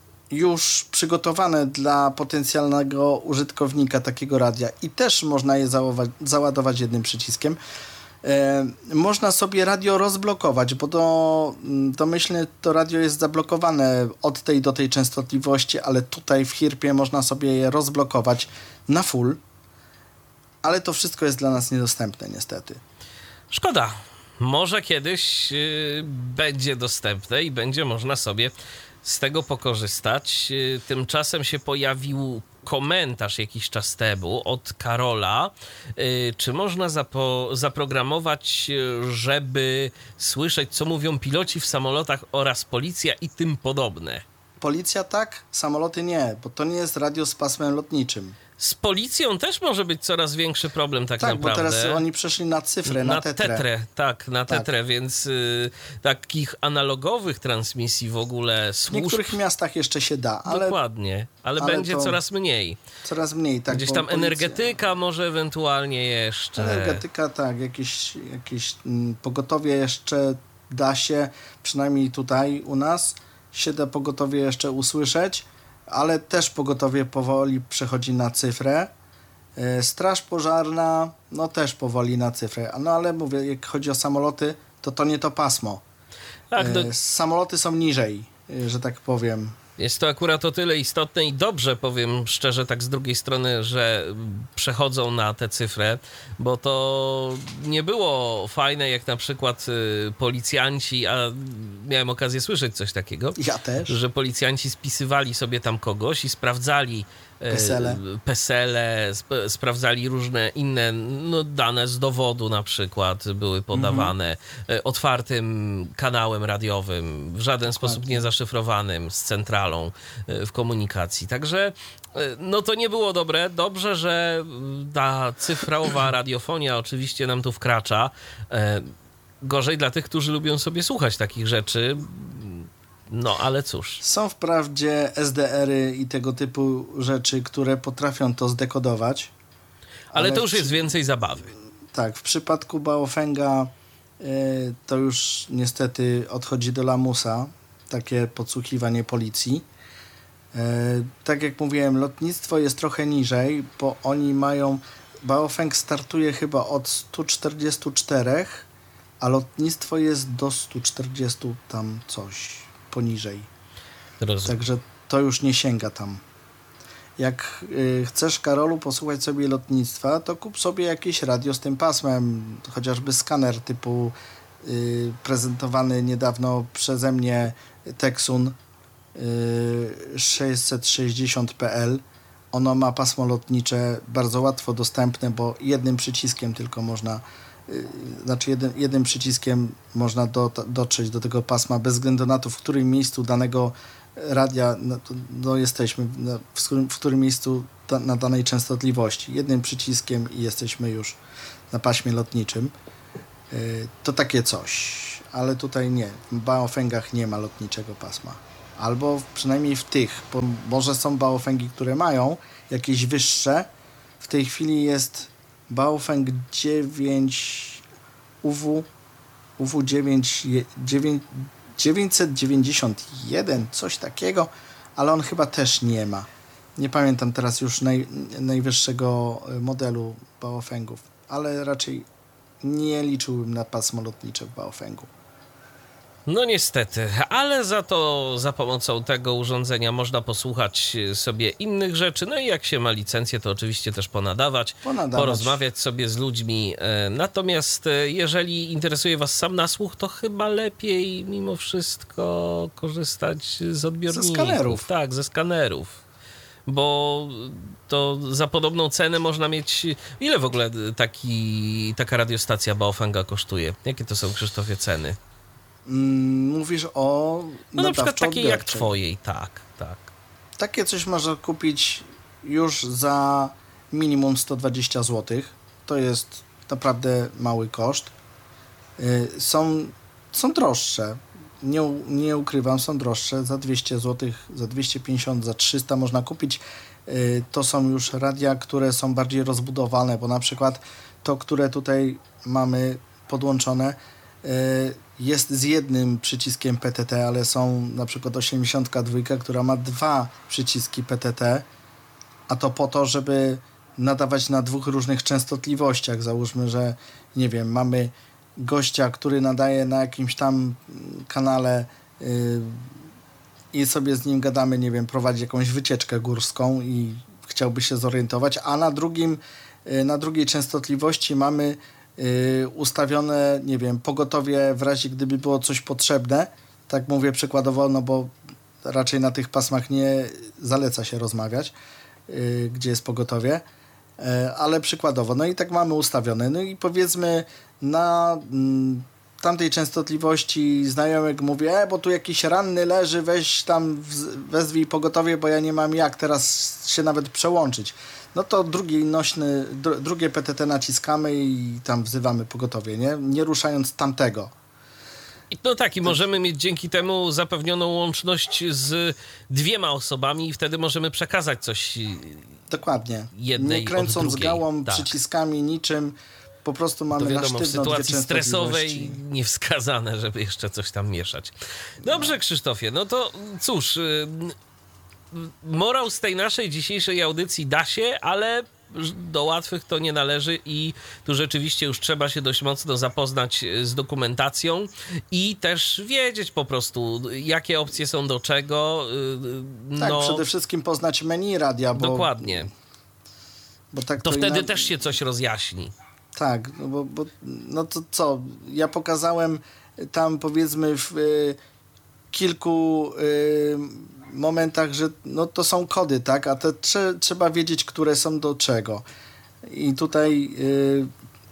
Speaker 2: już przygotowane dla potencjalnego użytkownika takiego radia i też można je załowa- załadować jednym przyciskiem. E, można sobie radio rozblokować, bo do, domyślnie to radio jest zablokowane od tej do tej częstotliwości, ale tutaj w Hirpie można sobie je rozblokować na full, ale to wszystko jest dla nas niedostępne niestety.
Speaker 3: Szkoda. Może kiedyś yy, będzie dostępne i będzie można sobie z tego pokorzystać. Yy, tymczasem się pojawił komentarz jakiś czas temu od Karola. Yy, czy można zapo- zaprogramować, yy, żeby słyszeć, co mówią piloci w samolotach oraz policja i tym podobne?
Speaker 2: Policja tak, samoloty nie, bo to nie jest radio z pasmem lotniczym.
Speaker 3: Z policją też może być coraz większy problem tak,
Speaker 2: Tak,
Speaker 3: naprawdę.
Speaker 2: bo teraz oni przeszli na cyfrę, na,
Speaker 3: Na
Speaker 2: tetrę.
Speaker 3: tetrę, tak, na
Speaker 2: Tak.
Speaker 3: tetrę, więc y, takich analogowych transmisji w ogóle
Speaker 2: W
Speaker 3: służb...
Speaker 2: niektórych miastach jeszcze się da, ale
Speaker 3: Dokładnie, ale,
Speaker 2: ale
Speaker 3: będzie
Speaker 2: to
Speaker 3: coraz mniej.
Speaker 2: coraz mniej. Tak,
Speaker 3: Gdzieś
Speaker 2: bo
Speaker 3: tam
Speaker 2: policja-
Speaker 3: energetyka może ewentualnie jeszcze.
Speaker 2: Energetyka, tak, jakieś, jakieś mm, pogotowie jeszcze da się, przynajmniej tutaj u nas, się da pogotowie jeszcze usłyszeć, ale też pogotowie powoli przechodzi na cyfrę. E, Straż pożarna, no też powoli na cyfrę. No ale mówię, jak chodzi o samoloty, to to nie to pasmo.
Speaker 3: Tak, no,
Speaker 2: E, Samoloty są niżej, e, że tak powiem.
Speaker 3: jest to akurat o tyle istotne i dobrze, powiem szczerze, tak z drugiej strony, że przechodzą na tę cyfrę, bo to nie było fajne, jak na przykład y, policjanci, a miałem okazję słyszeć coś takiego,
Speaker 2: Ja też.
Speaker 3: że policjanci spisywali sobie tam kogoś i sprawdzali e,
Speaker 2: Pesele.
Speaker 3: pesele, sp- sprawdzali różne inne no, dane z dowodu na przykład były podawane e, otwartym kanałem radiowym, w żaden sposób nie zaszyfrowanym, z centralą e, w komunikacji. Także e, no to nie było dobre. Dobrze, że mm, ta cyfrowa radiofonia oczywiście nam tu wkracza. E, Gorzej dla tych, którzy lubią sobie słuchać takich rzeczy. No, ale cóż.
Speaker 2: Są wprawdzie es de ery i tego typu rzeczy, które potrafią to zdekodować.
Speaker 3: Ale, to
Speaker 2: w
Speaker 3: już jest
Speaker 2: przy-
Speaker 3: więcej zabawy.
Speaker 2: Tak, w przypadku Baofenga y, to już niestety odchodzi do lamusa, takie podsłuchiwanie policji. Y, tak jak mówiłem, lotnictwo jest trochę niżej, bo oni mają... Baofeng startuje chyba od stu czterdziestu czterech, a lotnictwo jest do stu czterdziestu tam coś poniżej.
Speaker 3: Rozumiem.
Speaker 2: Także to już nie sięga tam. Jak y, chcesz, Karolu, posłuchać sobie lotnictwa, to kup sobie jakieś radio z tym pasmem, chociażby skaner typu y, prezentowany niedawno przeze mnie Texun y, sześćset sześćdziesiąt P L. Ono ma pasmo lotnicze bardzo łatwo dostępne, bo jednym przyciskiem tylko można y, znaczy jednym, jednym przyciskiem można do, dotrzeć do tego pasma bez względu na to, w którym miejscu danego radia, no, to, no jesteśmy na, w, którym, w którym miejscu da, na danej częstotliwości. Jednym przyciskiem i jesteśmy już na paśmie lotniczym. Yy, to takie coś. Ale tutaj nie. W Baofengach nie ma lotniczego pasma. Albo przynajmniej w tych. Bo może są Baofengi, które mają jakieś wyższe. W tej chwili jest Baofeng dziewięć U W U W dziewięć, dziewięćset dziewięćdziesiąt jeden, coś takiego, ale on chyba też nie ma. Nie pamiętam teraz już naj, najwyższego modelu Baofengów, ale raczej nie liczyłbym na pasmo lotnicze w Baofengu.
Speaker 3: No niestety, ale za to za pomocą tego urządzenia można posłuchać sobie innych rzeczy, no i jak się ma licencję, to oczywiście też ponadawać,
Speaker 2: Ponadawać.
Speaker 3: porozmawiać sobie z ludźmi. Natomiast jeżeli interesuje was sam nasłuch, to chyba lepiej mimo wszystko korzystać z odbiorników.
Speaker 2: Ze skanerów.
Speaker 3: Tak, ze skanerów. Bo to za podobną cenę można mieć... Ile w ogóle taki, taka radiostacja Baofenga kosztuje? Jakie to są, Krzysztofie, ceny?
Speaker 2: Mówisz o
Speaker 3: No na przykład takiej jak
Speaker 2: nadawczo-odbiorczej.
Speaker 3: twojej, tak, tak.
Speaker 2: Takie coś można kupić już za minimum sto dwadzieścia złotych. To jest naprawdę mały koszt. Yy, Są, są droższe. Nie, u- nie ukrywam, są droższe. Za dwieście złotych, za dwieście pięćdziesiąt, za trzysta można kupić. Yy, To są już radia, które są bardziej rozbudowane, bo na przykład to, które tutaj mamy podłączone, yy, jest z jednym przyciskiem P T T, ale są na przykład osiemdziesiąt dwa, która ma dwa przyciski P T T, a to po to, żeby nadawać na dwóch różnych częstotliwościach. Załóżmy, że nie wiem, mamy gościa, który nadaje na jakimś tam kanale yy, i sobie z nim gadamy, nie wiem, prowadzi jakąś wycieczkę górską i chciałby się zorientować, a na drugim, yy, na drugiej częstotliwości mamy Yy, ustawione, nie wiem, pogotowie w razie gdyby było coś potrzebne. Tak mówię przykładowo, no bo raczej na tych pasmach nie zaleca się rozmawiać, yy, gdzie jest pogotowie, yy, ale przykładowo. No i tak mamy ustawione. No i powiedzmy na mm, tamtej częstotliwości znajomek mówi, e, bo tu jakiś ranny leży, weź tam, wz- wezwij pogotowie, bo ja nie mam jak teraz się nawet przełączyć. No to drugi nośny, dru, drugie P T T naciskamy i tam wzywamy pogotowie, nie? Nie ruszając tamtego.
Speaker 3: I no tak, i możemy mieć dzięki temu zapewnioną łączność z dwiema osobami i wtedy możemy przekazać coś.
Speaker 2: Dokładnie.
Speaker 3: Jednej
Speaker 2: Nie kręcąc
Speaker 3: od drugiej.
Speaker 2: gałą,
Speaker 3: Tak.
Speaker 2: przyciskami, niczym, po prostu
Speaker 3: To
Speaker 2: mamy na
Speaker 3: wiadomo, w
Speaker 2: sztywno dwie
Speaker 3: sytuacji stresowej
Speaker 2: częstotliwości.
Speaker 3: niewskazane, żeby jeszcze coś tam mieszać. Dobrze, Krzysztofie, no to cóż, y, morał z tej naszej dzisiejszej audycji da się, ale do łatwych to nie należy i tu rzeczywiście już trzeba się dość mocno zapoznać z dokumentacją i też wiedzieć po prostu, jakie opcje są do czego. y,
Speaker 2: Tak,
Speaker 3: no,
Speaker 2: przede wszystkim poznać menu radia, bo,
Speaker 3: dokładnie.
Speaker 2: bo tak
Speaker 3: To wtedy
Speaker 2: ina-
Speaker 3: też się coś rozjaśni.
Speaker 2: Tak, no bo, bo no to co, ja pokazałem tam powiedzmy w y, kilku y, momentach, że no to są kody, tak, a te trze, trzeba wiedzieć, które są do czego. I tutaj y,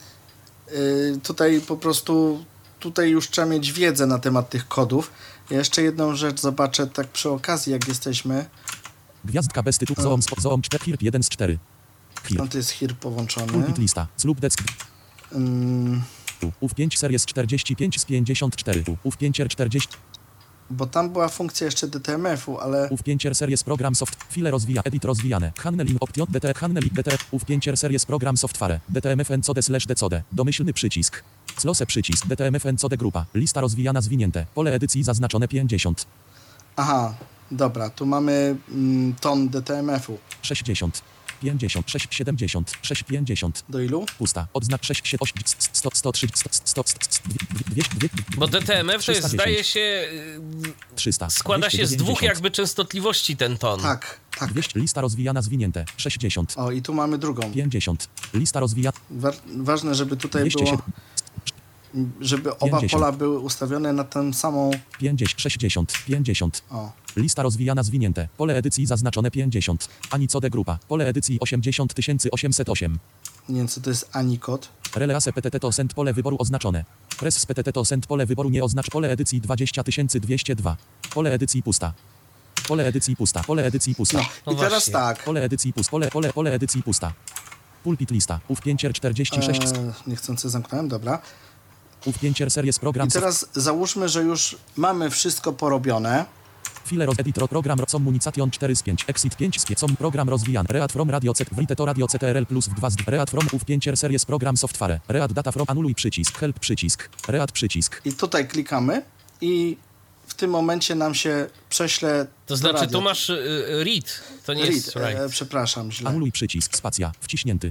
Speaker 2: y, tutaj po prostu tutaj już trzeba mieć wiedzę na temat tych kodów. Ja jeszcze jedną rzecz zobaczę tak przy okazji, jak jesteśmy.
Speaker 1: Gwiazdka bez tytułu. Zoom, spo- zoom cztery, H I R P jeden z cztery. H I R
Speaker 2: No
Speaker 1: P.
Speaker 2: to jest H I R połączony.
Speaker 1: Pulpit lista. Slub desk.
Speaker 2: Ym,
Speaker 1: U F pięć series czterdzieści pięć z pięćdziesiąt cztery. U F pięć R czterdzieści.
Speaker 2: bo tam była funkcja jeszcze D T M F-u, ale
Speaker 1: U F pięć R series program soft. File rozwija. Edit rozwijane. Handle in option. D T Handle in D T U F pięć R series program software. D T M F N C O D slash D C O D. Domyślny przycisk. Slose przycisk. D T M F N C O D grupa. Lista rozwijana zwinięte. Pole edycji zaznaczone pięćdziesiąt.
Speaker 2: aha, dobra, tu mamy mm, ton D T M F-u.
Speaker 1: sześćdziesiąt. pięćdziesiąt. sześć siedemdziesiąt. sześć pięćdziesiąt.
Speaker 2: Do ilu?
Speaker 1: Pusta. Odznak sześć siedem osiem sto sto trzy sto sto dwieście
Speaker 3: Bo D T M F to jest,
Speaker 1: trzysta dziesięć.
Speaker 3: zdaje się, y,
Speaker 1: trzysta.
Speaker 3: składa się z
Speaker 1: dwieście
Speaker 3: dwóch
Speaker 1: dziewięćdziesiąt.
Speaker 3: jakby częstotliwości ten ton.
Speaker 2: Tak, tak.
Speaker 1: dwieście. Lista rozwijana zwinięte. sześćdziesiąt.
Speaker 2: O, i tu mamy drugą.
Speaker 1: pięćdziesiąt. Lista rozwijana.
Speaker 2: Wa- ważne, żeby tutaj
Speaker 1: dwieście
Speaker 2: było,
Speaker 1: siedem.
Speaker 2: żeby oba
Speaker 1: pięćdziesiąt.
Speaker 2: pola były ustawione na tę samą...
Speaker 1: pięćdziesiąt. sześćdziesiąt. pięćdziesiąt.
Speaker 2: O,
Speaker 1: Lista rozwijana zwinięte. Pole edycji zaznaczone pięćdziesiąt. Ani C O D grupa. Pole edycji osiemdziesiąt tysięcy osiemset osiem.
Speaker 2: nie wiem, co to jest ani kod.
Speaker 1: Release P T T to send pole wyboru oznaczone. Press z P T T to send pole wyboru nie oznacz pole edycji dwadzieścia tysięcy dwieście dwa. Pole edycji pusta. Pole edycji pusta. Pole edycji pusta.
Speaker 2: No,
Speaker 3: No
Speaker 2: i teraz
Speaker 3: właśnie.
Speaker 2: tak.
Speaker 1: Pole edycji pust. Pole, pole, pole edycji pusta. Pulpit lista. Ów pięcier czterdzieści sześć.
Speaker 2: E, niechcący zamknąłem, dobra.
Speaker 1: Ów pięcier series program.
Speaker 2: I teraz załóżmy, że już mamy wszystko porobione.
Speaker 1: File roz editor program communication cztery z pięć. Exit pięć z com program rozwijany. Read from radio c write to radio ctrl plus dwa z Read from ów pięcier series program software. Read data from anuluj przycisk. Help przycisk. Read przycisk.
Speaker 2: I tutaj klikamy i w tym momencie nam się prześle
Speaker 3: To
Speaker 2: do
Speaker 3: znaczy,
Speaker 2: radia.
Speaker 3: tu masz y, read, to nie
Speaker 2: Read,
Speaker 3: jest right.
Speaker 2: e, przepraszam, źle,
Speaker 1: Anuluj przycisk. Spacja. Wciśnięty.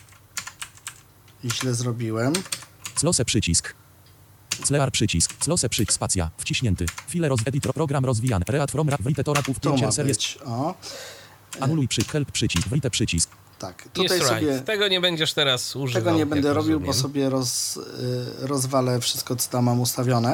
Speaker 2: źle zrobiłem.
Speaker 1: Close przycisk. Clear przycisk. Close przycisk. Spacja. Wciśnięty. File roz editor program rozwijany. Read from write to radio ów
Speaker 2: To ma
Speaker 1: pięcier series.
Speaker 2: być, o,
Speaker 1: Anuluj przycisk. Help przycisk. Write przycisk.
Speaker 2: tak.
Speaker 3: Jest
Speaker 2: Tutaj
Speaker 3: right.
Speaker 2: sobie
Speaker 3: Tego nie będziesz teraz używał.
Speaker 2: tego nie będę
Speaker 3: jak
Speaker 2: robił, bo
Speaker 3: rozumiem.
Speaker 2: sobie roz, y, rozwalę wszystko, co tam mam ustawione.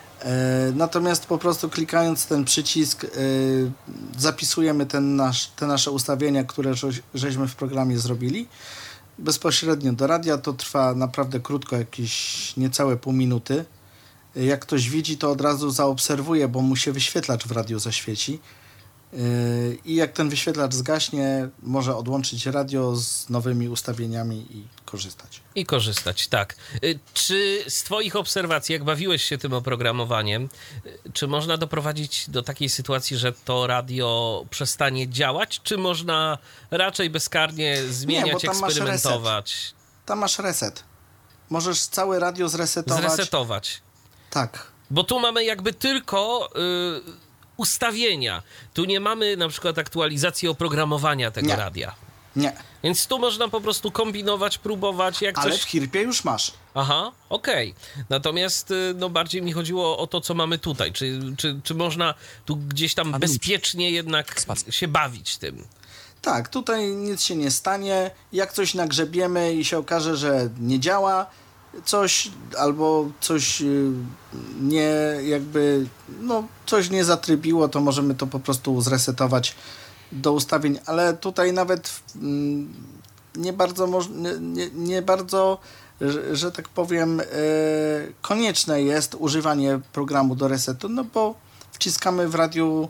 Speaker 2: E, natomiast po prostu klikając ten przycisk y, zapisujemy ten nasz, te nasze ustawienia, które żeś, żeśmy w programie zrobili. Bezpośrednio do radia to trwa naprawdę krótko, jakieś niecałe pół minuty. Jak ktoś widzi, to od razu zaobserwuje, bo mu się wyświetlacz w radiu zaświeci. Yy, I jak ten wyświetlacz zgaśnie, może odłączyć radio z nowymi ustawieniami i korzystać.
Speaker 3: I korzystać, tak. Y, Czy z twoich obserwacji, jak bawiłeś się tym oprogramowaniem, y, czy można doprowadzić do takiej sytuacji, że to radio przestanie działać, czy można raczej bezkarnie zmieniać,
Speaker 2: tam masz
Speaker 3: eksperymentować,
Speaker 2: Tam masz reset. Możesz całe radio zresetować.
Speaker 3: zresetować?
Speaker 2: Tak.
Speaker 3: Bo tu mamy jakby tylko y, ustawienia. Tu nie mamy na przykład aktualizacji oprogramowania tego
Speaker 2: Nie.
Speaker 3: radia.
Speaker 2: Nie.
Speaker 3: Więc tu można po prostu kombinować, próbować, jak
Speaker 2: Ale
Speaker 3: coś...
Speaker 2: w Hirpie już masz.
Speaker 3: Aha, okej. Natomiast y, no bardziej mi chodziło o to, co mamy tutaj. Czy, czy, czy można tu gdzieś tam
Speaker 1: Anuluj.
Speaker 3: bezpiecznie jednak
Speaker 1: Spacja.
Speaker 3: się bawić tym?
Speaker 2: Tak, tutaj nic się nie stanie. Jak coś nagrzebiemy i się okaże, że nie działa coś, albo coś y, nie jakby, no coś nie zatrybiło, to możemy to po prostu zresetować do ustawień, ale tutaj nawet mm, nie bardzo, moż- nie, nie, nie bardzo, że, że tak powiem, y, konieczne jest używanie programu do resetu, no bo wciskamy w radiu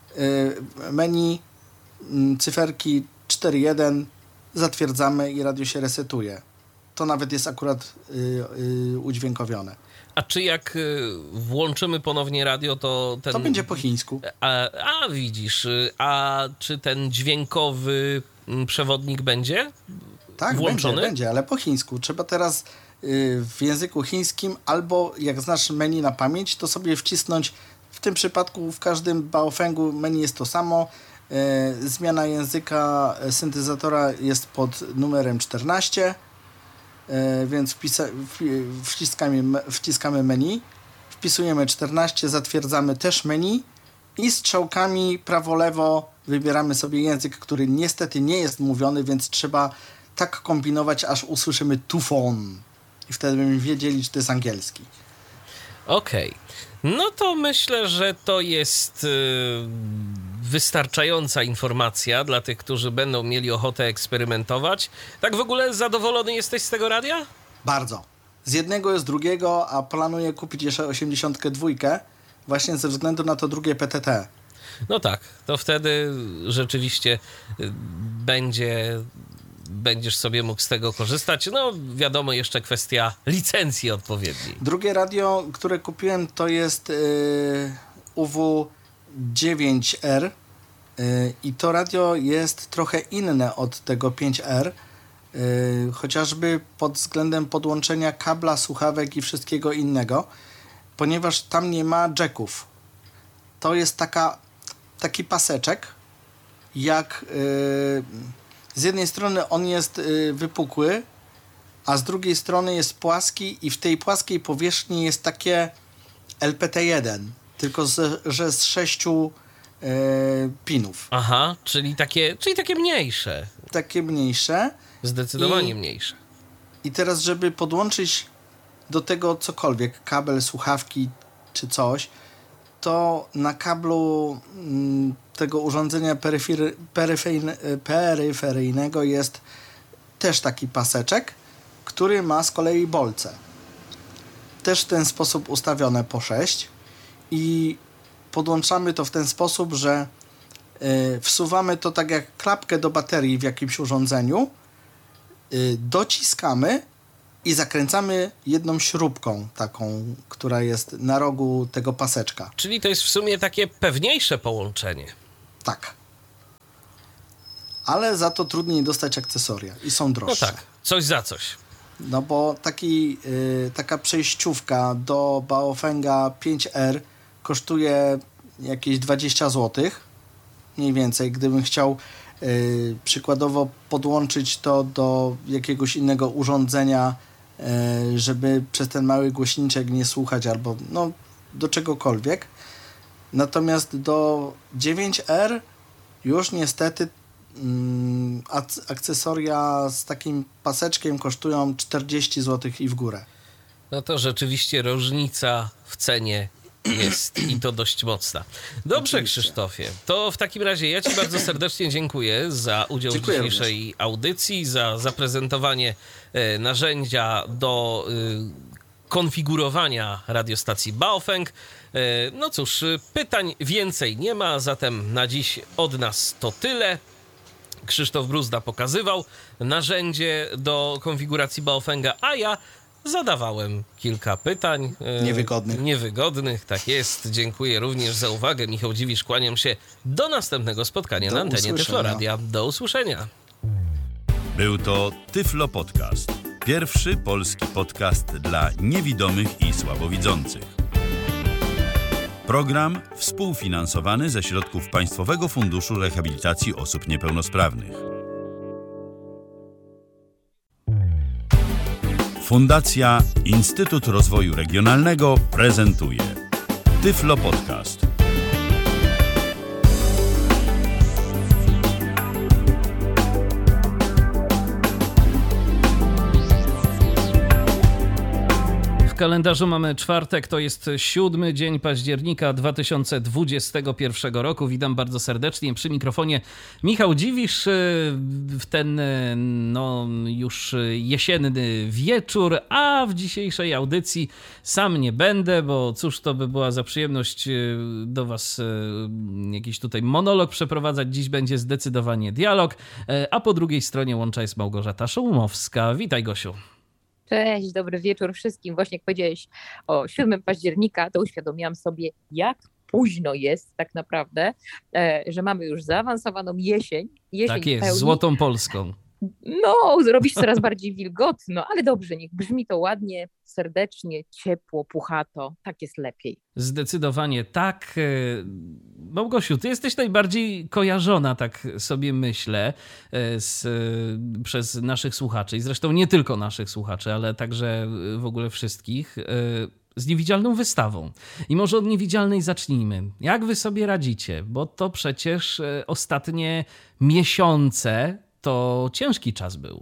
Speaker 2: y, menu cyferki cztery jeden, zatwierdzamy i radio się resetuje. To nawet jest akurat y, y, udźwiękowione.
Speaker 3: A czy jak y, włączymy ponownie radio, to ten...
Speaker 2: To będzie po chińsku.
Speaker 3: A, a widzisz, y, a czy ten dźwiękowy mm, przewodnik będzie?
Speaker 2: Tak,
Speaker 3: włączony?
Speaker 2: będzie, będzie, ale po chińsku. Trzeba teraz y, w języku chińskim albo jak znasz menu na pamięć, to sobie wcisnąć, w tym przypadku w każdym baofengu menu jest to samo. Y, zmiana języka syntezatora jest pod numerem czternaście. Więc wpisa- wpi- wciskamy, me- wciskamy menu, wpisujemy czternaście, zatwierdzamy też menu i strzałkami prawo-lewo wybieramy sobie język, który niestety nie jest mówiony, więc trzeba tak kombinować, aż usłyszymy tufon i wtedy będziemy wiedzieli, czy to jest angielski.
Speaker 3: Okej. No to myślę, że to jest y, wystarczająca informacja dla tych, którzy będą mieli ochotę eksperymentować. Tak w ogóle zadowolony jesteś z tego radia?
Speaker 2: Bardzo. Z jednego jest drugiego, a planuję kupić jeszcze osiemdziesiąt dwa właśnie ze względu na to drugie P T T.
Speaker 3: No tak, to wtedy rzeczywiście y, będzie, będziesz sobie mógł z tego korzystać. No wiadomo, jeszcze kwestia licencji odpowiedniej.
Speaker 2: Drugie radio, które kupiłem, to jest yy, U W dziewięć R yy, i to radio jest trochę inne od tego pięć R, yy, chociażby pod względem podłączenia kabla, słuchawek i wszystkiego innego, ponieważ tam nie ma jacków. To jest taka, taki paseczek, jak yy, z jednej strony on jest yy, wypukły, a z drugiej strony jest płaski i w tej płaskiej powierzchni jest takie L P T jeden, tylko z, że z sześciu e, pinów.
Speaker 3: Aha, czyli takie, czyli takie mniejsze.
Speaker 2: Takie mniejsze.
Speaker 3: Zdecydowanie
Speaker 2: I-
Speaker 3: mniejsze.
Speaker 2: I teraz, żeby podłączyć do tego cokolwiek, kabel, słuchawki czy coś, to na kablu mm, tego urządzenia peryfery, peryfejne, peryferyjnego jest też taki paseczek, który ma z kolei bolce. Też w ten sposób ustawione po sześć i podłączamy to w ten sposób, że y, wsuwamy to tak jak klapkę do baterii w jakimś urządzeniu, y, dociskamy i zakręcamy jedną śrubką taką, która jest na rogu tego paseczka.
Speaker 3: Czyli to jest w sumie takie pewniejsze połączenie.
Speaker 2: Tak. Ale za to trudniej dostać akcesoria i są
Speaker 3: No
Speaker 2: droższe.
Speaker 3: tak, coś za coś.
Speaker 2: No bo taki, y, taka przejściówka do Baofenga pięć R kosztuje jakieś dwadzieścia złotych, mniej więcej. Gdybym chciał y, przykładowo podłączyć to do jakiegoś innego urządzenia, y, żeby przez ten mały głośniczek nie słuchać, albo no do czegokolwiek. Natomiast do dziewięć R już niestety mm, ac- akcesoria z takim paseczkiem kosztują czterdzieści złotych i w górę.
Speaker 3: No to rzeczywiście różnica w cenie jest i to dość mocna. Dobrze,
Speaker 2: Oczywiście.
Speaker 3: Krzysztofie, to w takim razie ja Ci bardzo serdecznie dziękuję za udział
Speaker 2: Dziękuję
Speaker 3: w dzisiejszej audycji, za zaprezentowanie e, narzędzia do e, konfigurowania radiostacji Baofeng. E, no cóż, pytań więcej nie ma, zatem na dziś od nas to tyle. Krzysztof Bruzda pokazywał narzędzie do konfiguracji Baofenga, a ja zadawałem kilka pytań. e,
Speaker 2: Niewygodnych.
Speaker 3: Niewygodnych, tak jest. Dziękuję również za uwagę. Michał Dziwisz, kłaniam się do następnego spotkania
Speaker 2: Do
Speaker 3: na antenie
Speaker 2: usłyszenia.
Speaker 3: Tyfloradia. Do usłyszenia.
Speaker 5: Był to Tyflo Podcast. Pierwszy polski podcast dla niewidomych i słabowidzących. Program współfinansowany ze środków Państwowego Funduszu Rehabilitacji Osób Niepełnosprawnych. Fundacja Instytut Rozwoju Regionalnego prezentuje Tyflo Podcast.
Speaker 3: W kalendarzu mamy czwartek, to jest siódmy dzień października dwa tysiące dwudziestego pierwszego roku. Witam bardzo serdecznie przy mikrofonie Michał Dziwisz w ten no, już jesienny wieczór, a w dzisiejszej audycji sam nie będę, bo cóż to by była za przyjemność do was jakiś tutaj monolog przeprowadzać. Dziś będzie zdecydowanie dialog, a po drugiej stronie łącza jest Małgorzata Szołomowska. Witaj, Gosiu.
Speaker 6: Cześć, dobry wieczór wszystkim. Właśnie jak powiedziałeś o siódmego października, to uświadomiłam sobie, jak późno jest tak naprawdę, e, że mamy już zaawansowaną jesień. jesień
Speaker 3: Tak
Speaker 6: w
Speaker 3: jest,
Speaker 6: pełni.
Speaker 3: złotą Polską.
Speaker 6: No, robi się coraz bardziej wilgotno, ale dobrze, niech brzmi to ładnie, serdecznie, ciepło, puchato. Tak jest lepiej.
Speaker 3: Zdecydowanie tak. Małgosiu, ty jesteś najbardziej kojarzona, tak sobie myślę, z, przez naszych słuchaczy. I zresztą nie tylko naszych słuchaczy, ale także w ogóle wszystkich, z niewidzialną wystawą. I może od niewidzialnej zacznijmy. Jak wy sobie radzicie? Bo to przecież ostatnie miesiące to ciężki czas był.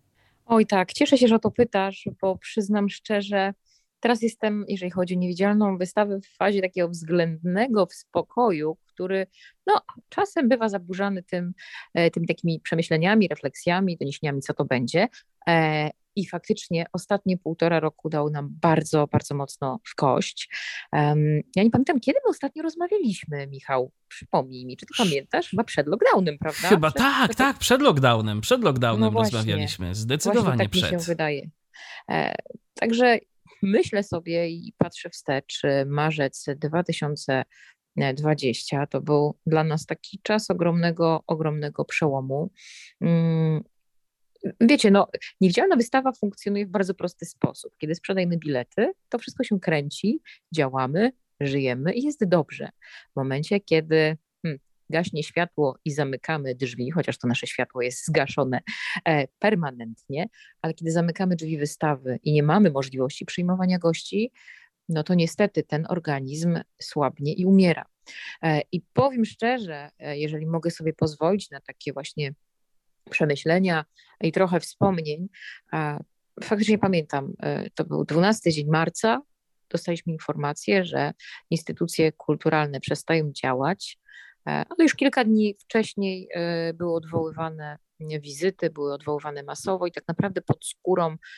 Speaker 6: Oj tak, cieszę się, że o to pytasz, bo przyznam szczerze, teraz jestem, jeżeli chodzi o niewidzialną wystawę, w fazie takiego względnego spokoju, który no, czasem bywa zaburzany tym, e, tymi takimi przemyśleniami, refleksjami, doniesieniami, co to będzie. E, I faktycznie ostatnie półtora roku dało nam bardzo, bardzo mocno w kość. Um, ja nie pamiętam, kiedy my ostatnio rozmawialiśmy, Michał. Przypomnij mi, czy ty pamiętasz? Chyba przed lockdownem, prawda?
Speaker 3: Chyba
Speaker 6: przed,
Speaker 3: tak,
Speaker 6: przed...
Speaker 3: tak, przed lockdownem, przed lockdownem
Speaker 6: No właśnie.
Speaker 3: rozmawialiśmy,
Speaker 6: Właśnie
Speaker 3: zdecydowanie
Speaker 6: tak mi
Speaker 3: przed.
Speaker 6: się wydaje. E, także myślę sobie i patrzę wstecz, marzec dwa tysiące dwudziesty to był dla nas taki czas ogromnego, ogromnego przełomu. Mm, Wiecie, no, niewidzialna wystawa funkcjonuje w bardzo prosty sposób. Kiedy sprzedajemy bilety, to wszystko się kręci, działamy, żyjemy i jest dobrze. W momencie, kiedy hmm, gaśnie światło i zamykamy drzwi, chociaż to nasze światło jest zgaszone e, permanentnie, ale kiedy zamykamy drzwi wystawy i nie mamy możliwości przyjmowania gości, no to niestety ten organizm słabnie i umiera. E, I powiem szczerze, e, jeżeli mogę sobie pozwolić na takie właśnie przemyślenia i trochę wspomnień. Faktycznie pamiętam, to był dwunasty dzień marca, dostaliśmy informację, że instytucje kulturalne przestają działać, ale już kilka dni wcześniej były odwoływane wizyty, były odwoływane masowo i tak naprawdę pod skórą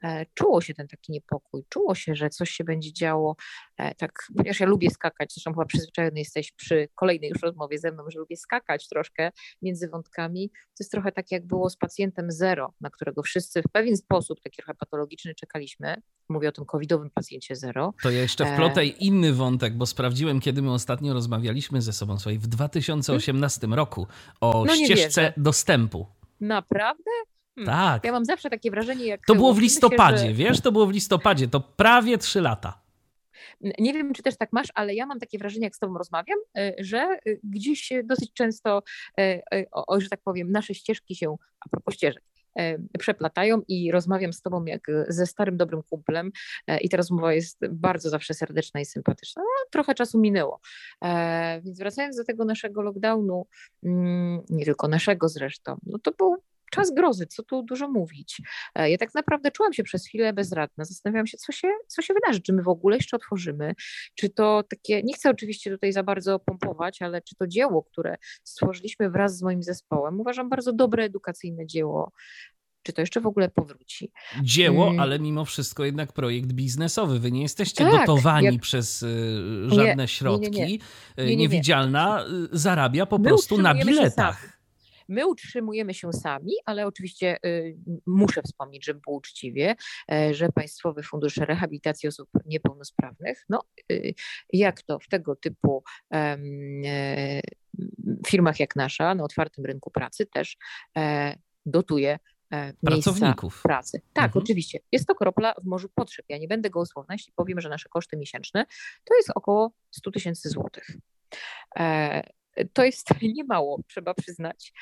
Speaker 6: e, czuło się ten taki niepokój, czuło się, że coś się będzie działo, e, tak, ponieważ ja lubię skakać, zresztą chyba przyzwyczajony jesteś przy kolejnej już rozmowie ze mną, że lubię skakać troszkę między wątkami. To jest trochę tak, jak było z pacjentem zero, na którego wszyscy w pewien sposób, taki trochę patologiczny, czekaliśmy. Mówię o tym covidowym pacjencie zero.
Speaker 3: To ja jeszcze wplotę inny wątek, bo sprawdziłem, kiedy my ostatnio rozmawialiśmy ze sobą, słuchaj, w dwa tysiące osiemnastym roku o
Speaker 6: No nie
Speaker 3: ścieżce
Speaker 6: wierzę.
Speaker 3: dostępu.
Speaker 6: Naprawdę? Hmm.
Speaker 3: Tak.
Speaker 6: Ja mam zawsze takie wrażenie, jak...
Speaker 3: To było w
Speaker 6: łączymy się,
Speaker 3: listopadzie,
Speaker 6: że-
Speaker 3: wiesz? To było w listopadzie, to prawie trzy lata.
Speaker 6: Nie wiem, czy też tak masz, ale ja mam takie wrażenie, jak z tobą rozmawiam, y, że y, gdzieś dosyć często, y, y, o, o, że tak powiem, nasze ścieżki się, a propos ścieżek, y, przeplatają i rozmawiam z tobą jak ze starym, dobrym kumplem y, i ta rozmowa jest bardzo zawsze serdeczna i sympatyczna. No, trochę czasu minęło. E, Więc wracając do tego naszego lockdownu, mm, nie tylko naszego zresztą, no to był czas grozy, co tu dużo mówić. E, Ja tak naprawdę czułam się przez chwilę bezradna. Zastanawiałam się, co się, co się wydarzy, czy my w ogóle jeszcze otworzymy, czy to takie, nie chcę oczywiście tutaj za bardzo pompować, ale czy to dzieło, które stworzyliśmy wraz z moim zespołem, uważam bardzo dobre, edukacyjne dzieło, czy to jeszcze w ogóle powróci.
Speaker 3: Dzieło,
Speaker 6: Mm.
Speaker 3: ale mimo wszystko jednak projekt biznesowy. Wy nie jesteście
Speaker 6: Tak,
Speaker 3: dotowani
Speaker 6: jak-
Speaker 3: przez y, żadne
Speaker 6: nie,
Speaker 3: środki.
Speaker 6: nie, nie.
Speaker 3: Y,
Speaker 6: Nie, nie, nie.
Speaker 3: Niewidzialna y, zarabia po
Speaker 6: My
Speaker 3: prostu na
Speaker 6: utrzymujemy się
Speaker 3: biletach.
Speaker 6: sami. My utrzymujemy się sami, ale oczywiście y, muszę wspomnieć, żeby było uczciwie, e, że Państwowy Fundusz Rehabilitacji Osób Niepełnosprawnych, no y, jak to w tego typu em, e, firmach jak nasza, na otwartym rynku pracy też e, dotuje e, miejsca
Speaker 3: Pracowników.
Speaker 6: pracy. Tak,
Speaker 3: Mhm.
Speaker 6: oczywiście. Jest to kropla w morzu potrzeb. Ja nie będę gołosłowna, jeśli powiem, że nasze koszty miesięczne to jest około sto tysięcy złotych. E, To jest niemało, trzeba przyznać.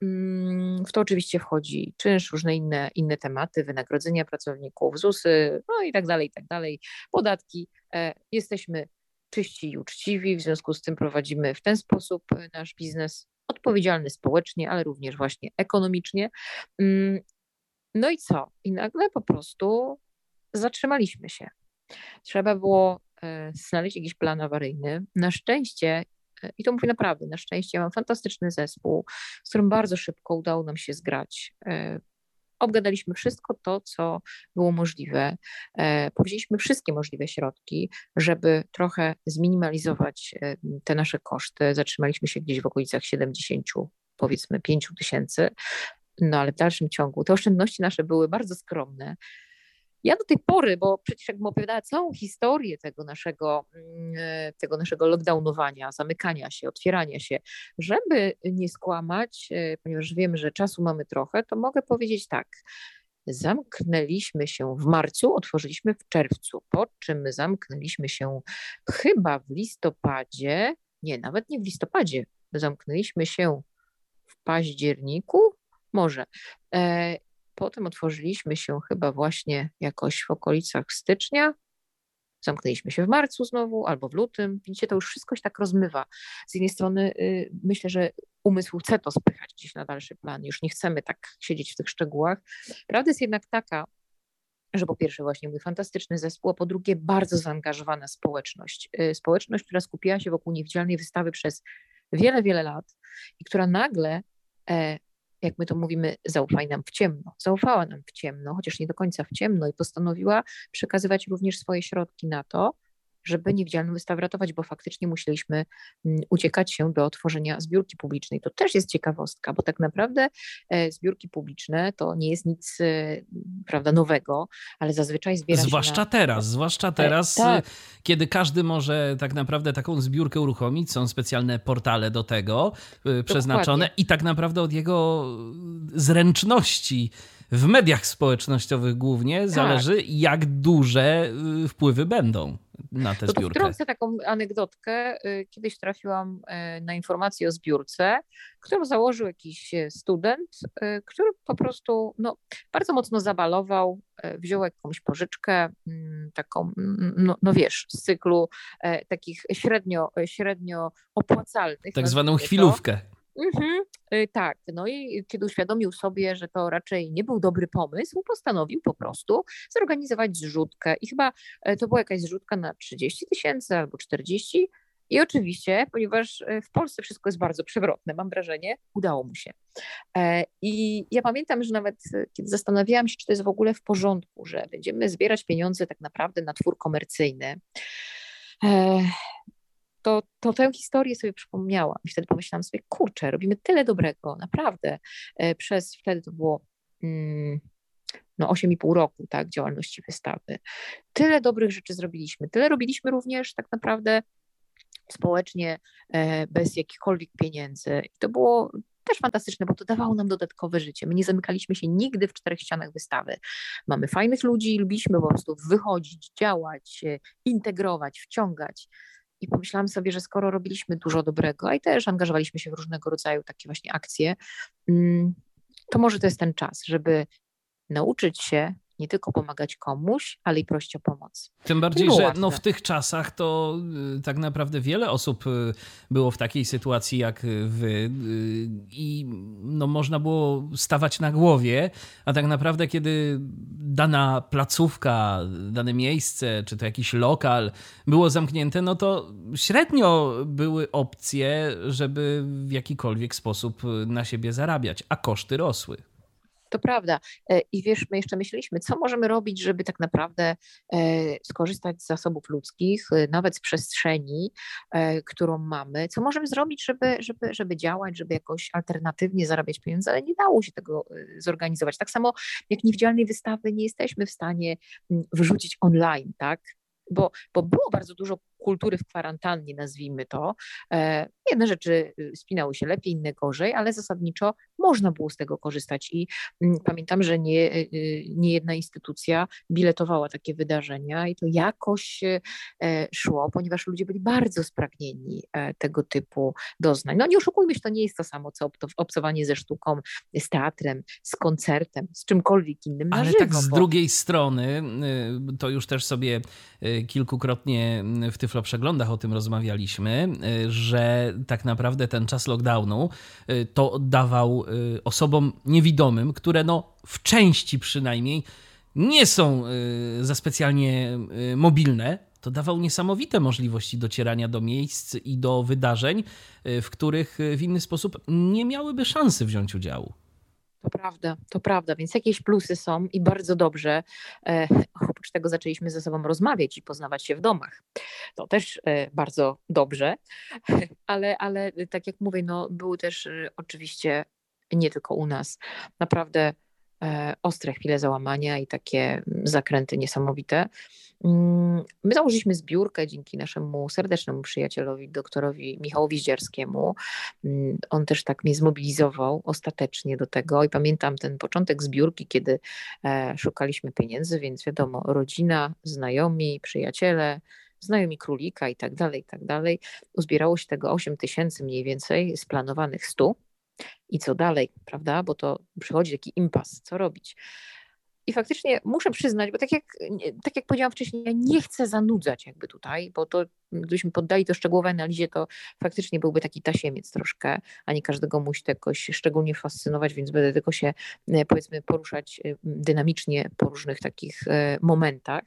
Speaker 6: Mm, W to oczywiście wchodzi czynsz, różne inne, inne tematy, wynagrodzenia pracowników, ZUSy, no i tak dalej, i tak dalej, podatki. E, Jesteśmy czyści i uczciwi, w związku z tym prowadzimy w ten sposób e, nasz biznes odpowiedzialny społecznie, ale również właśnie ekonomicznie. Mm, No i co? I nagle po prostu zatrzymaliśmy się. Trzeba było e, znaleźć jakiś plan awaryjny. Na szczęście, e, i to mówię naprawdę, na szczęście mam fantastyczny zespół, z którym bardzo szybko udało nam się zgrać. E, Obgadaliśmy wszystko to, co było możliwe. E, Powzięliśmy wszystkie możliwe środki, żeby trochę zminimalizować e, te nasze koszty. Zatrzymaliśmy się gdzieś w okolicach siedemdziesiąt, powiedzmy pięć tysięcy. No ale w dalszym ciągu te oszczędności nasze były bardzo skromne. Ja do tej pory, bo przecież jakbym opowiadała całą historię tego naszego, mm, tego naszego lockdownowania, zamykania się, otwierania się, żeby nie skłamać, e, ponieważ wiem, że czasu mamy trochę, to mogę powiedzieć tak. Zamknęliśmy się w marcu, otworzyliśmy w czerwcu, po czym zamknęliśmy się chyba w listopadzie, nie, nawet nie w listopadzie, zamknęliśmy się w październiku, może. E, Potem otworzyliśmy się chyba właśnie jakoś w okolicach stycznia. Zamknęliśmy się w marcu znowu albo w lutym. Widzicie, to już wszystko się tak rozmywa. Z jednej strony y, myślę, że umysł chce to spychać gdzieś na dalszy plan. Już nie chcemy tak siedzieć w tych szczegółach. Prawda jest jednak taka, że po pierwsze właśnie mój fantastyczny zespół, a po drugie bardzo zaangażowana społeczność. Y, Społeczność, która skupiała się wokół niewidzialnej wystawy przez wiele, wiele lat i która nagle, e, jak my to mówimy, zaufaj nam w ciemno. Zaufała nam w ciemno, chociaż nie do końca w ciemno i postanowiła przekazywać również swoje środki na to, żeby niewidzialną wystawę ratować, bo faktycznie musieliśmy mm, uciekać się do tworzenia zbiórki publicznej. To też jest ciekawostka, bo tak naprawdę e, zbiórki publiczne to nie jest nic e, prawda, nowego, ale zazwyczaj zbiera
Speaker 3: Zwłaszcza
Speaker 6: się na...
Speaker 3: teraz, zwłaszcza teraz,
Speaker 6: tak.
Speaker 3: kiedy każdy może tak naprawdę taką zbiórkę uruchomić, są specjalne portale do tego y, przeznaczone i tak naprawdę od jego zręczności w mediach społecznościowych głównie
Speaker 6: Tak.
Speaker 3: zależy, jak duże y, wpływy będą na tę
Speaker 6: To tu
Speaker 3: zbiórkę.
Speaker 6: wtrącę taką anegdotkę. Y, Kiedyś trafiłam y, na informację o zbiórce, którą założył jakiś y, student, y, który po prostu no, bardzo mocno zabalował, y, wziął jakąś pożyczkę, mm, taką, mm, no, no wiesz, z cyklu e, takich średnio, średnio opłacalnych.
Speaker 3: Tak zwaną
Speaker 6: nazwijmy to.
Speaker 3: chwilówkę.
Speaker 6: Mhm, y, tak, no i kiedy uświadomił sobie, że to raczej nie był dobry pomysł, postanowił po prostu zorganizować zrzutkę i chyba e, to była jakaś zrzutka na trzydzieści tysięcy albo czterdzieści I oczywiście, ponieważ w Polsce wszystko jest bardzo przewrotne, mam wrażenie, udało mu się. I ja pamiętam, że nawet kiedy zastanawiałam się, czy to jest w ogóle w porządku, że będziemy zbierać pieniądze tak naprawdę na twór komercyjny, to, to tę historię sobie przypomniałam. I wtedy pomyślałam sobie, kurczę, robimy tyle dobrego, naprawdę. Przez wtedy to było mm, no osiem i pół roku, tak, działalności wystawy. Tyle dobrych rzeczy zrobiliśmy. Tyle robiliśmy również tak naprawdę społecznie, bez jakichkolwiek pieniędzy. I to było też fantastyczne, bo to dawało nam dodatkowe życie. My nie zamykaliśmy się nigdy w czterech ścianach wystawy. Mamy fajnych ludzi, lubiliśmy po prostu wychodzić, działać, integrować, wciągać. I pomyślałam sobie, że skoro robiliśmy dużo dobrego, a i też angażowaliśmy się w różnego rodzaju takie właśnie akcje, to może to jest ten czas, żeby nauczyć się nie tylko pomagać komuś, ale i prosić o pomoc.
Speaker 3: Tym bardziej,
Speaker 6: było
Speaker 3: że
Speaker 6: łatwe.
Speaker 3: no w tych czasach to y, tak naprawdę wiele osób y, było w takiej sytuacji jak wy y, i no można było stawać na głowie, a tak naprawdę kiedy dana placówka, dane miejsce, czy to jakiś lokal było zamknięte, no to średnio były opcje, żeby w jakikolwiek sposób na siebie zarabiać, a koszty rosły.
Speaker 6: To prawda. I wiesz, my jeszcze myśleliśmy, co możemy robić, żeby tak naprawdę skorzystać z zasobów ludzkich, nawet z przestrzeni, którą mamy. Co możemy zrobić, żeby, żeby, żeby działać, żeby jakoś alternatywnie zarabiać pieniądze, ale nie dało się tego zorganizować. Tak samo jak niewidzialnej wystawy nie jesteśmy w stanie wyrzucić online, tak? Bo, bo było bardzo dużo kultury w kwarantannie, nazwijmy to. E, jedne rzeczy spinały się lepiej, inne gorzej, ale zasadniczo można było z tego korzystać i mm, pamiętam, że nie, y, nie jedna instytucja biletowała takie wydarzenia i to jakoś e, szło, ponieważ ludzie byli bardzo spragnieni e, tego typu doznań. No nie oszukujmy się, to nie jest to samo, co obto- obcowanie ze sztuką, z teatrem, z koncertem, z czymkolwiek innym na
Speaker 3: Ale
Speaker 6: żywo,
Speaker 3: tak z
Speaker 6: bo-
Speaker 3: drugiej strony, y, to już też sobie y, kilkukrotnie w Tyflo Przeglądach o tym rozmawialiśmy, y, że tak naprawdę ten czas lockdownu y, to dawał y, osobom niewidomym, które no w części przynajmniej nie są y, za specjalnie y, mobilne, to dawał niesamowite możliwości docierania do miejsc i do wydarzeń, y, w których y, w inny sposób nie miałyby szansy wziąć udziału.
Speaker 6: To prawda, to prawda, więc jakieś plusy są i bardzo dobrze. E, oprócz tego zaczęliśmy ze sobą rozmawiać i poznawać się w domach. To też e, bardzo dobrze, ale, ale tak jak mówię, no, były też e, oczywiście nie tylko u nas naprawdę e, ostre chwile załamania i takie zakręty niesamowite. Mm, My założyliśmy zbiórkę dzięki naszemu serdecznemu przyjacielowi, doktorowi Michałowi Zdzierskiemu. Mm, On też tak mnie zmobilizował ostatecznie do tego i pamiętam ten początek zbiórki, kiedy e, szukaliśmy pieniędzy, więc wiadomo, rodzina, znajomi, przyjaciele, znajomi królika i tak dalej, i tak dalej. Uzbierało się tego osiem tysięcy mniej więcej z planowanych stu. I co dalej, prawda? Bo to przychodzi taki impas, co robić. I faktycznie muszę przyznać, bo tak jak, tak jak powiedziałam wcześniej, ja nie chcę zanudzać jakby tutaj, bo to gdybyśmy poddali to szczegółowej analizie, to faktycznie byłby taki tasiemiec troszkę, a nie każdego musi to jakoś szczególnie fascynować, więc będę tylko się e, powiedzmy poruszać e, dynamicznie po różnych takich e, momentach.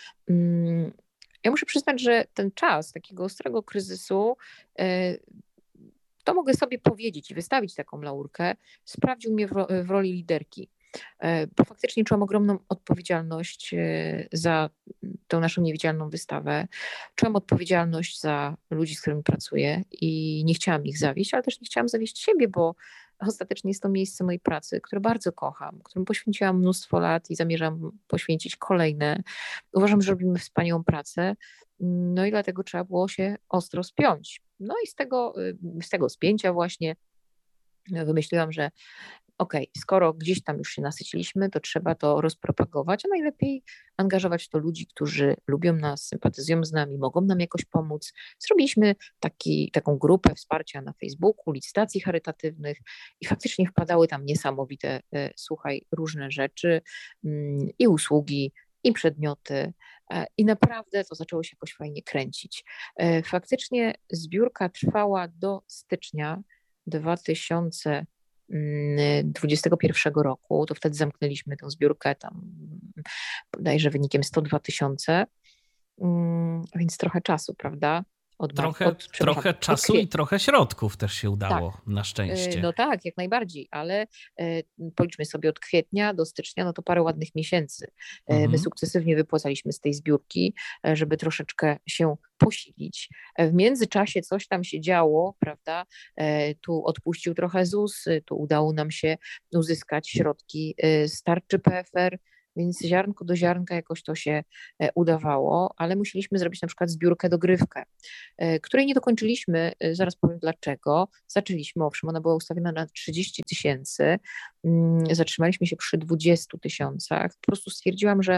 Speaker 6: Mm, Ja muszę przyznać, że ten czas takiego ostrego kryzysu, e, to mogę sobie powiedzieć i wystawić taką laurkę, sprawdził mnie w, ro, w roli liderki. E, Bo faktycznie czułam ogromną odpowiedzialność e, za tą naszą niewidzialną wystawę. Czułam odpowiedzialność za ludzi, z którymi pracuję i nie chciałam ich zawieść, ale też nie chciałam zawieść siebie, bo ostatecznie jest to miejsce mojej pracy, które bardzo kocham, którym poświęciłam mnóstwo lat i zamierzam poświęcić kolejne. Uważam, że robimy wspaniałą pracę, no i dlatego trzeba było się ostro spiąć. No i z tego, y, z tego spięcia właśnie wymyśliłam, że okej, skoro gdzieś tam już się nasyciliśmy, to trzeba to rozpropagować, a najlepiej angażować w to ludzi, którzy lubią nas, sympatyzują z nami, mogą nam jakoś pomóc. Zrobiliśmy taki, taką grupę wsparcia na Facebooku, licytacji charytatywnych i faktycznie wpadały tam niesamowite, e, słuchaj, różne rzeczy mm, i usługi, i przedmioty e, i naprawdę to zaczęło się jakoś fajnie kręcić. E, Faktycznie zbiórka trwała do stycznia dwa tysiące dwudziestego pierwszego roku, to wtedy zamknęliśmy tę zbiórkę tam bodajże wynikiem sto dwa tysiące, mm, więc trochę czasu, prawda? Od mar-
Speaker 3: Trochę,
Speaker 6: od, przepraszam,
Speaker 3: trochę
Speaker 6: od
Speaker 3: czasu
Speaker 6: kwie-
Speaker 3: i trochę środków też się udało, na szczęście.
Speaker 6: Y, No tak, jak najbardziej, ale y, policzmy sobie od kwietnia do stycznia, no to parę ładnych miesięcy. Y, My
Speaker 3: Mhm.
Speaker 6: sukcesywnie wypłacaliśmy z tej zbiórki, y, żeby troszeczkę się posilić. Y, W międzyczasie coś tam się działo, prawda? Y, Tu odpuścił trochę ZUS, y, tu udało nam się uzyskać środki y, z tarczy P F R, więc ziarnko do ziarnka jakoś to się e, udawało, ale musieliśmy zrobić na przykład zbiórkę dogrywkę, e, której nie dokończyliśmy, e, zaraz powiem dlaczego. Zaczęliśmy, owszem, ona była ustawiona na trzydzieści tysięcy, mm, zatrzymaliśmy się przy dwudziestu tysiącach. Po prostu stwierdziłam, że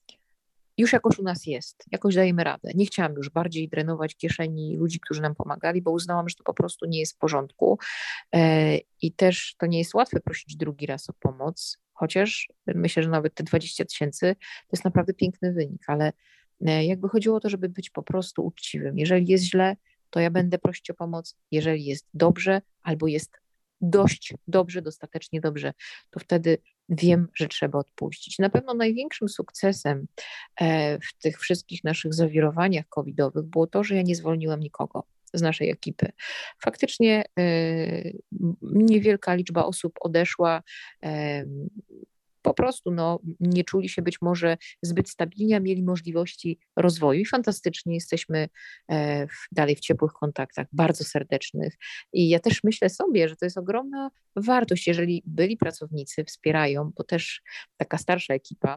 Speaker 6: już jakoś u nas jest, jakoś dajemy radę. Nie chciałam już bardziej drenować kieszeni ludzi, którzy nam pomagali, bo uznałam, że to po prostu nie jest w porządku. E, I też to nie jest łatwe prosić drugi raz o pomoc, chociaż myślę, że nawet te dwadzieścia tysięcy to jest naprawdę piękny wynik, ale e, jakby chodziło o to, żeby być po prostu uczciwym. Jeżeli jest źle, to ja będę prosić o pomoc. Jeżeli jest dobrze albo jest dość dobrze, dostatecznie dobrze, to wtedy wiem, że trzeba odpuścić. Na pewno największym sukcesem e, w tych wszystkich naszych zawirowaniach covidowych było to, że ja nie zwolniłam nikogo z naszej ekipy. Faktycznie e, niewielka liczba osób odeszła, e, po prostu no, nie czuli się być może zbyt stabilni, a mieli możliwości rozwoju i fantastycznie jesteśmy e, w, dalej w ciepłych kontaktach, bardzo serdecznych. I ja też myślę sobie, że to jest ogromna wartość, jeżeli byli pracownicy wspierają, bo też taka starsza ekipa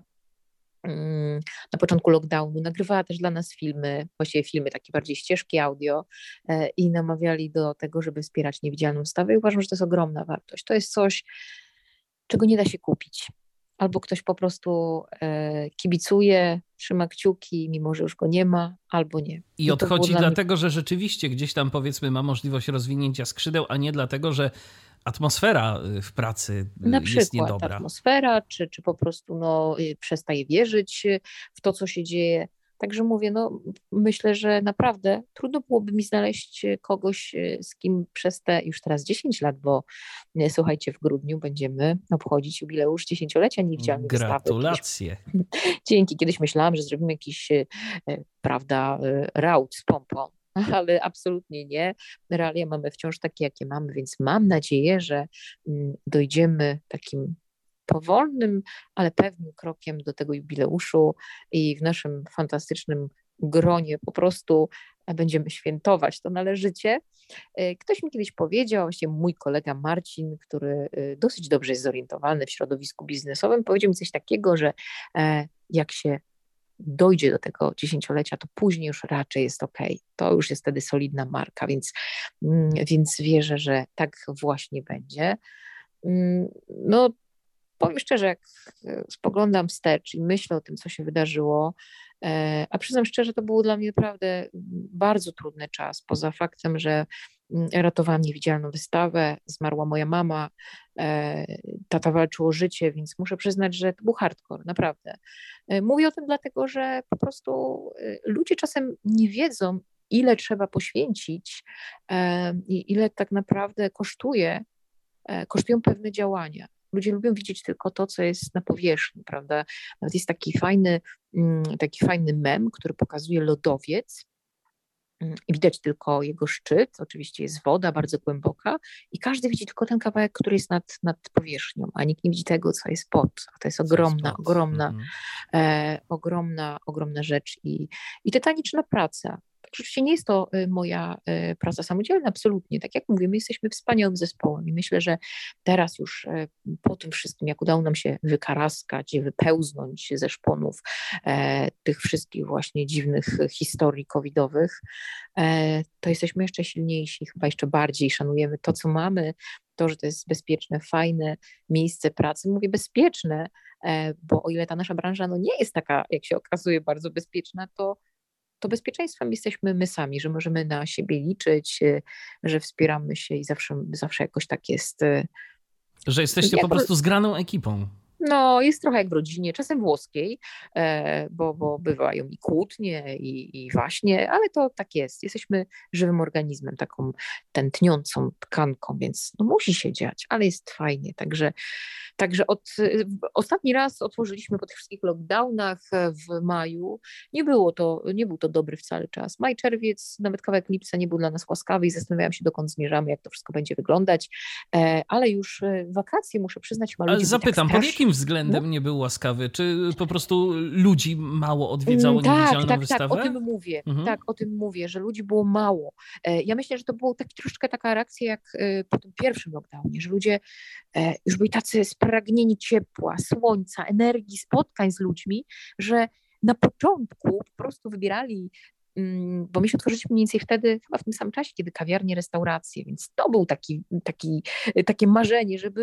Speaker 6: mm, na początku lockdownu nagrywała też dla nas filmy, właściwie filmy, takie bardziej ścieżki audio e, i namawiali do tego, żeby wspierać Niewidzialną Wystawę i uważam, że to jest ogromna wartość. To jest coś, czego nie da się kupić. Albo ktoś po prostu e, kibicuje, trzyma kciuki, mimo że już go nie ma, albo nie.
Speaker 3: I
Speaker 6: to było
Speaker 3: odchodzi
Speaker 6: dla mnie-
Speaker 3: dlatego, że rzeczywiście gdzieś tam powiedzmy ma możliwość rozwinięcia skrzydeł, a nie dlatego, że atmosfera y, w pracy y,
Speaker 6: Na
Speaker 3: jest
Speaker 6: przykład
Speaker 3: niedobra.
Speaker 6: atmosfera, czy, czy po prostu no, y, przestaje wierzyć y, w to, co się dzieje. Także mówię, no myślę, że naprawdę trudno byłoby mi znaleźć y, kogoś, y, z kim przez te już teraz dziesięć lat, bo y, słuchajcie, w grudniu będziemy obchodzić jubileusz dziesięciolecia Niewidzialnej Wystawy. Kiedyś
Speaker 3: Gratulacje.
Speaker 6: Dzięki. Kiedyś myślałam, że zrobimy jakiś, e, e, prawda, e, raut z pompą, ale absolutnie nie. Realia mamy wciąż takie, jakie mamy, więc mam nadzieję, że mm, dojdziemy takim powolnym, ale pewnym krokiem do tego jubileuszu i w naszym fantastycznym gronie po prostu będziemy świętować to należycie. E, Ktoś mi kiedyś powiedział, właśnie mój kolega Marcin, który e, dosyć dobrze jest zorientowany w środowisku biznesowym, powiedział mi coś takiego, że e, jak się dojdzie do tego dziesięciolecia, to później już raczej jest okej. To już jest wtedy solidna marka, więc, mm, więc wierzę, że tak właśnie będzie. Mm, No, powiem szczerze, jak e, spoglądam wstecz i myślę o tym, co się wydarzyło, e, a przyznam szczerze, to był dla mnie naprawdę bardzo trudny czas, poza faktem, że mm, ratowałam Niewidzialną Wystawę, zmarła moja mama, e, tata walczył o życie, więc muszę przyznać, że to był hardcore, naprawdę. E, Mówię o tym dlatego, że po prostu e, ludzie czasem nie wiedzą, ile trzeba poświęcić e, i ile tak naprawdę kosztuje, e, kosztują pewne działania. Ludzie lubią widzieć tylko to, co jest na powierzchni, prawda? Nawet jest taki fajny, mm, taki fajny mem, który pokazuje lodowiec. Mm, i Widać tylko jego szczyt, oczywiście jest woda bardzo głęboka i każdy widzi tylko ten kawałek, który jest nad, nad powierzchnią, a nikt nie widzi tego, co jest pod. A to jest ogromna,
Speaker 3: Spot.
Speaker 6: ogromna,
Speaker 3: Mhm.
Speaker 6: e, ogromna, ogromna rzecz i, i tytaniczna praca. Tak, oczywiście nie jest to y, moja y, praca samodzielna, absolutnie. Tak jak mówię, my jesteśmy wspaniałym zespołem i myślę, że teraz już y, po tym wszystkim, jak udało nam się wykaraskać, wypełznąć ze szponów e, tych wszystkich właśnie dziwnych e, historii covidowych, e, to jesteśmy jeszcze silniejsi, chyba jeszcze bardziej szanujemy to, co mamy, to, że to jest bezpieczne, fajne miejsce pracy. Mówię bezpieczne, e, bo o ile ta nasza branża no, nie jest taka, jak się okazuje, bardzo bezpieczna, to to bezpieczeństwem jesteśmy my sami, że możemy na siebie liczyć, y, że wspieramy się i zawsze, zawsze jakoś tak jest. y,
Speaker 3: Że jesteście
Speaker 6: Ja
Speaker 3: po
Speaker 6: to-
Speaker 3: prostu zgraną ekipą.
Speaker 6: No, jest trochę jak w rodzinie, czasem włoskiej, e, bo, bo bywają i kłótnie, i, i waśnie, ale to tak jest. Jesteśmy żywym organizmem, taką tętniącą tkanką, więc no, musi się dziać, ale jest fajnie. Także, także od, ostatni raz otworzyliśmy po tych wszystkich lockdownach w maju. Nie było to, nie był to dobry wcale czas. Maj, czerwiec, nawet kawałek lipca nie był dla nas łaskawy i zastanawiałam się, dokąd zmierzamy, jak to wszystko będzie wyglądać, e, ale już wakacje, muszę przyznać, chyba
Speaker 3: Ale
Speaker 6: ludzie byli tak
Speaker 3: zapytam, pod
Speaker 6: strasznie-
Speaker 3: jakim względem nie był łaskawy? Czy po prostu ludzi mało odwiedzało
Speaker 6: Mm, tak,
Speaker 3: niewidzialną
Speaker 6: tak,
Speaker 3: wystawę?
Speaker 6: tak, o tym mówię,
Speaker 3: Mhm.
Speaker 6: tak, o tym mówię, że ludzi było mało. E, Ja myślę, że to było taki, troszeczkę taka reakcja jak e, po tym pierwszym lockdownie, że ludzie e, już byli tacy spragnieni ciepła, słońca, energii, spotkań z ludźmi, że na początku po prostu wybierali, mm, bo my się otworzyliśmy mniej więcej wtedy, chyba w tym samym czasie, kiedy kawiarnie, restauracje, więc to był taki, taki, takie marzenie, żeby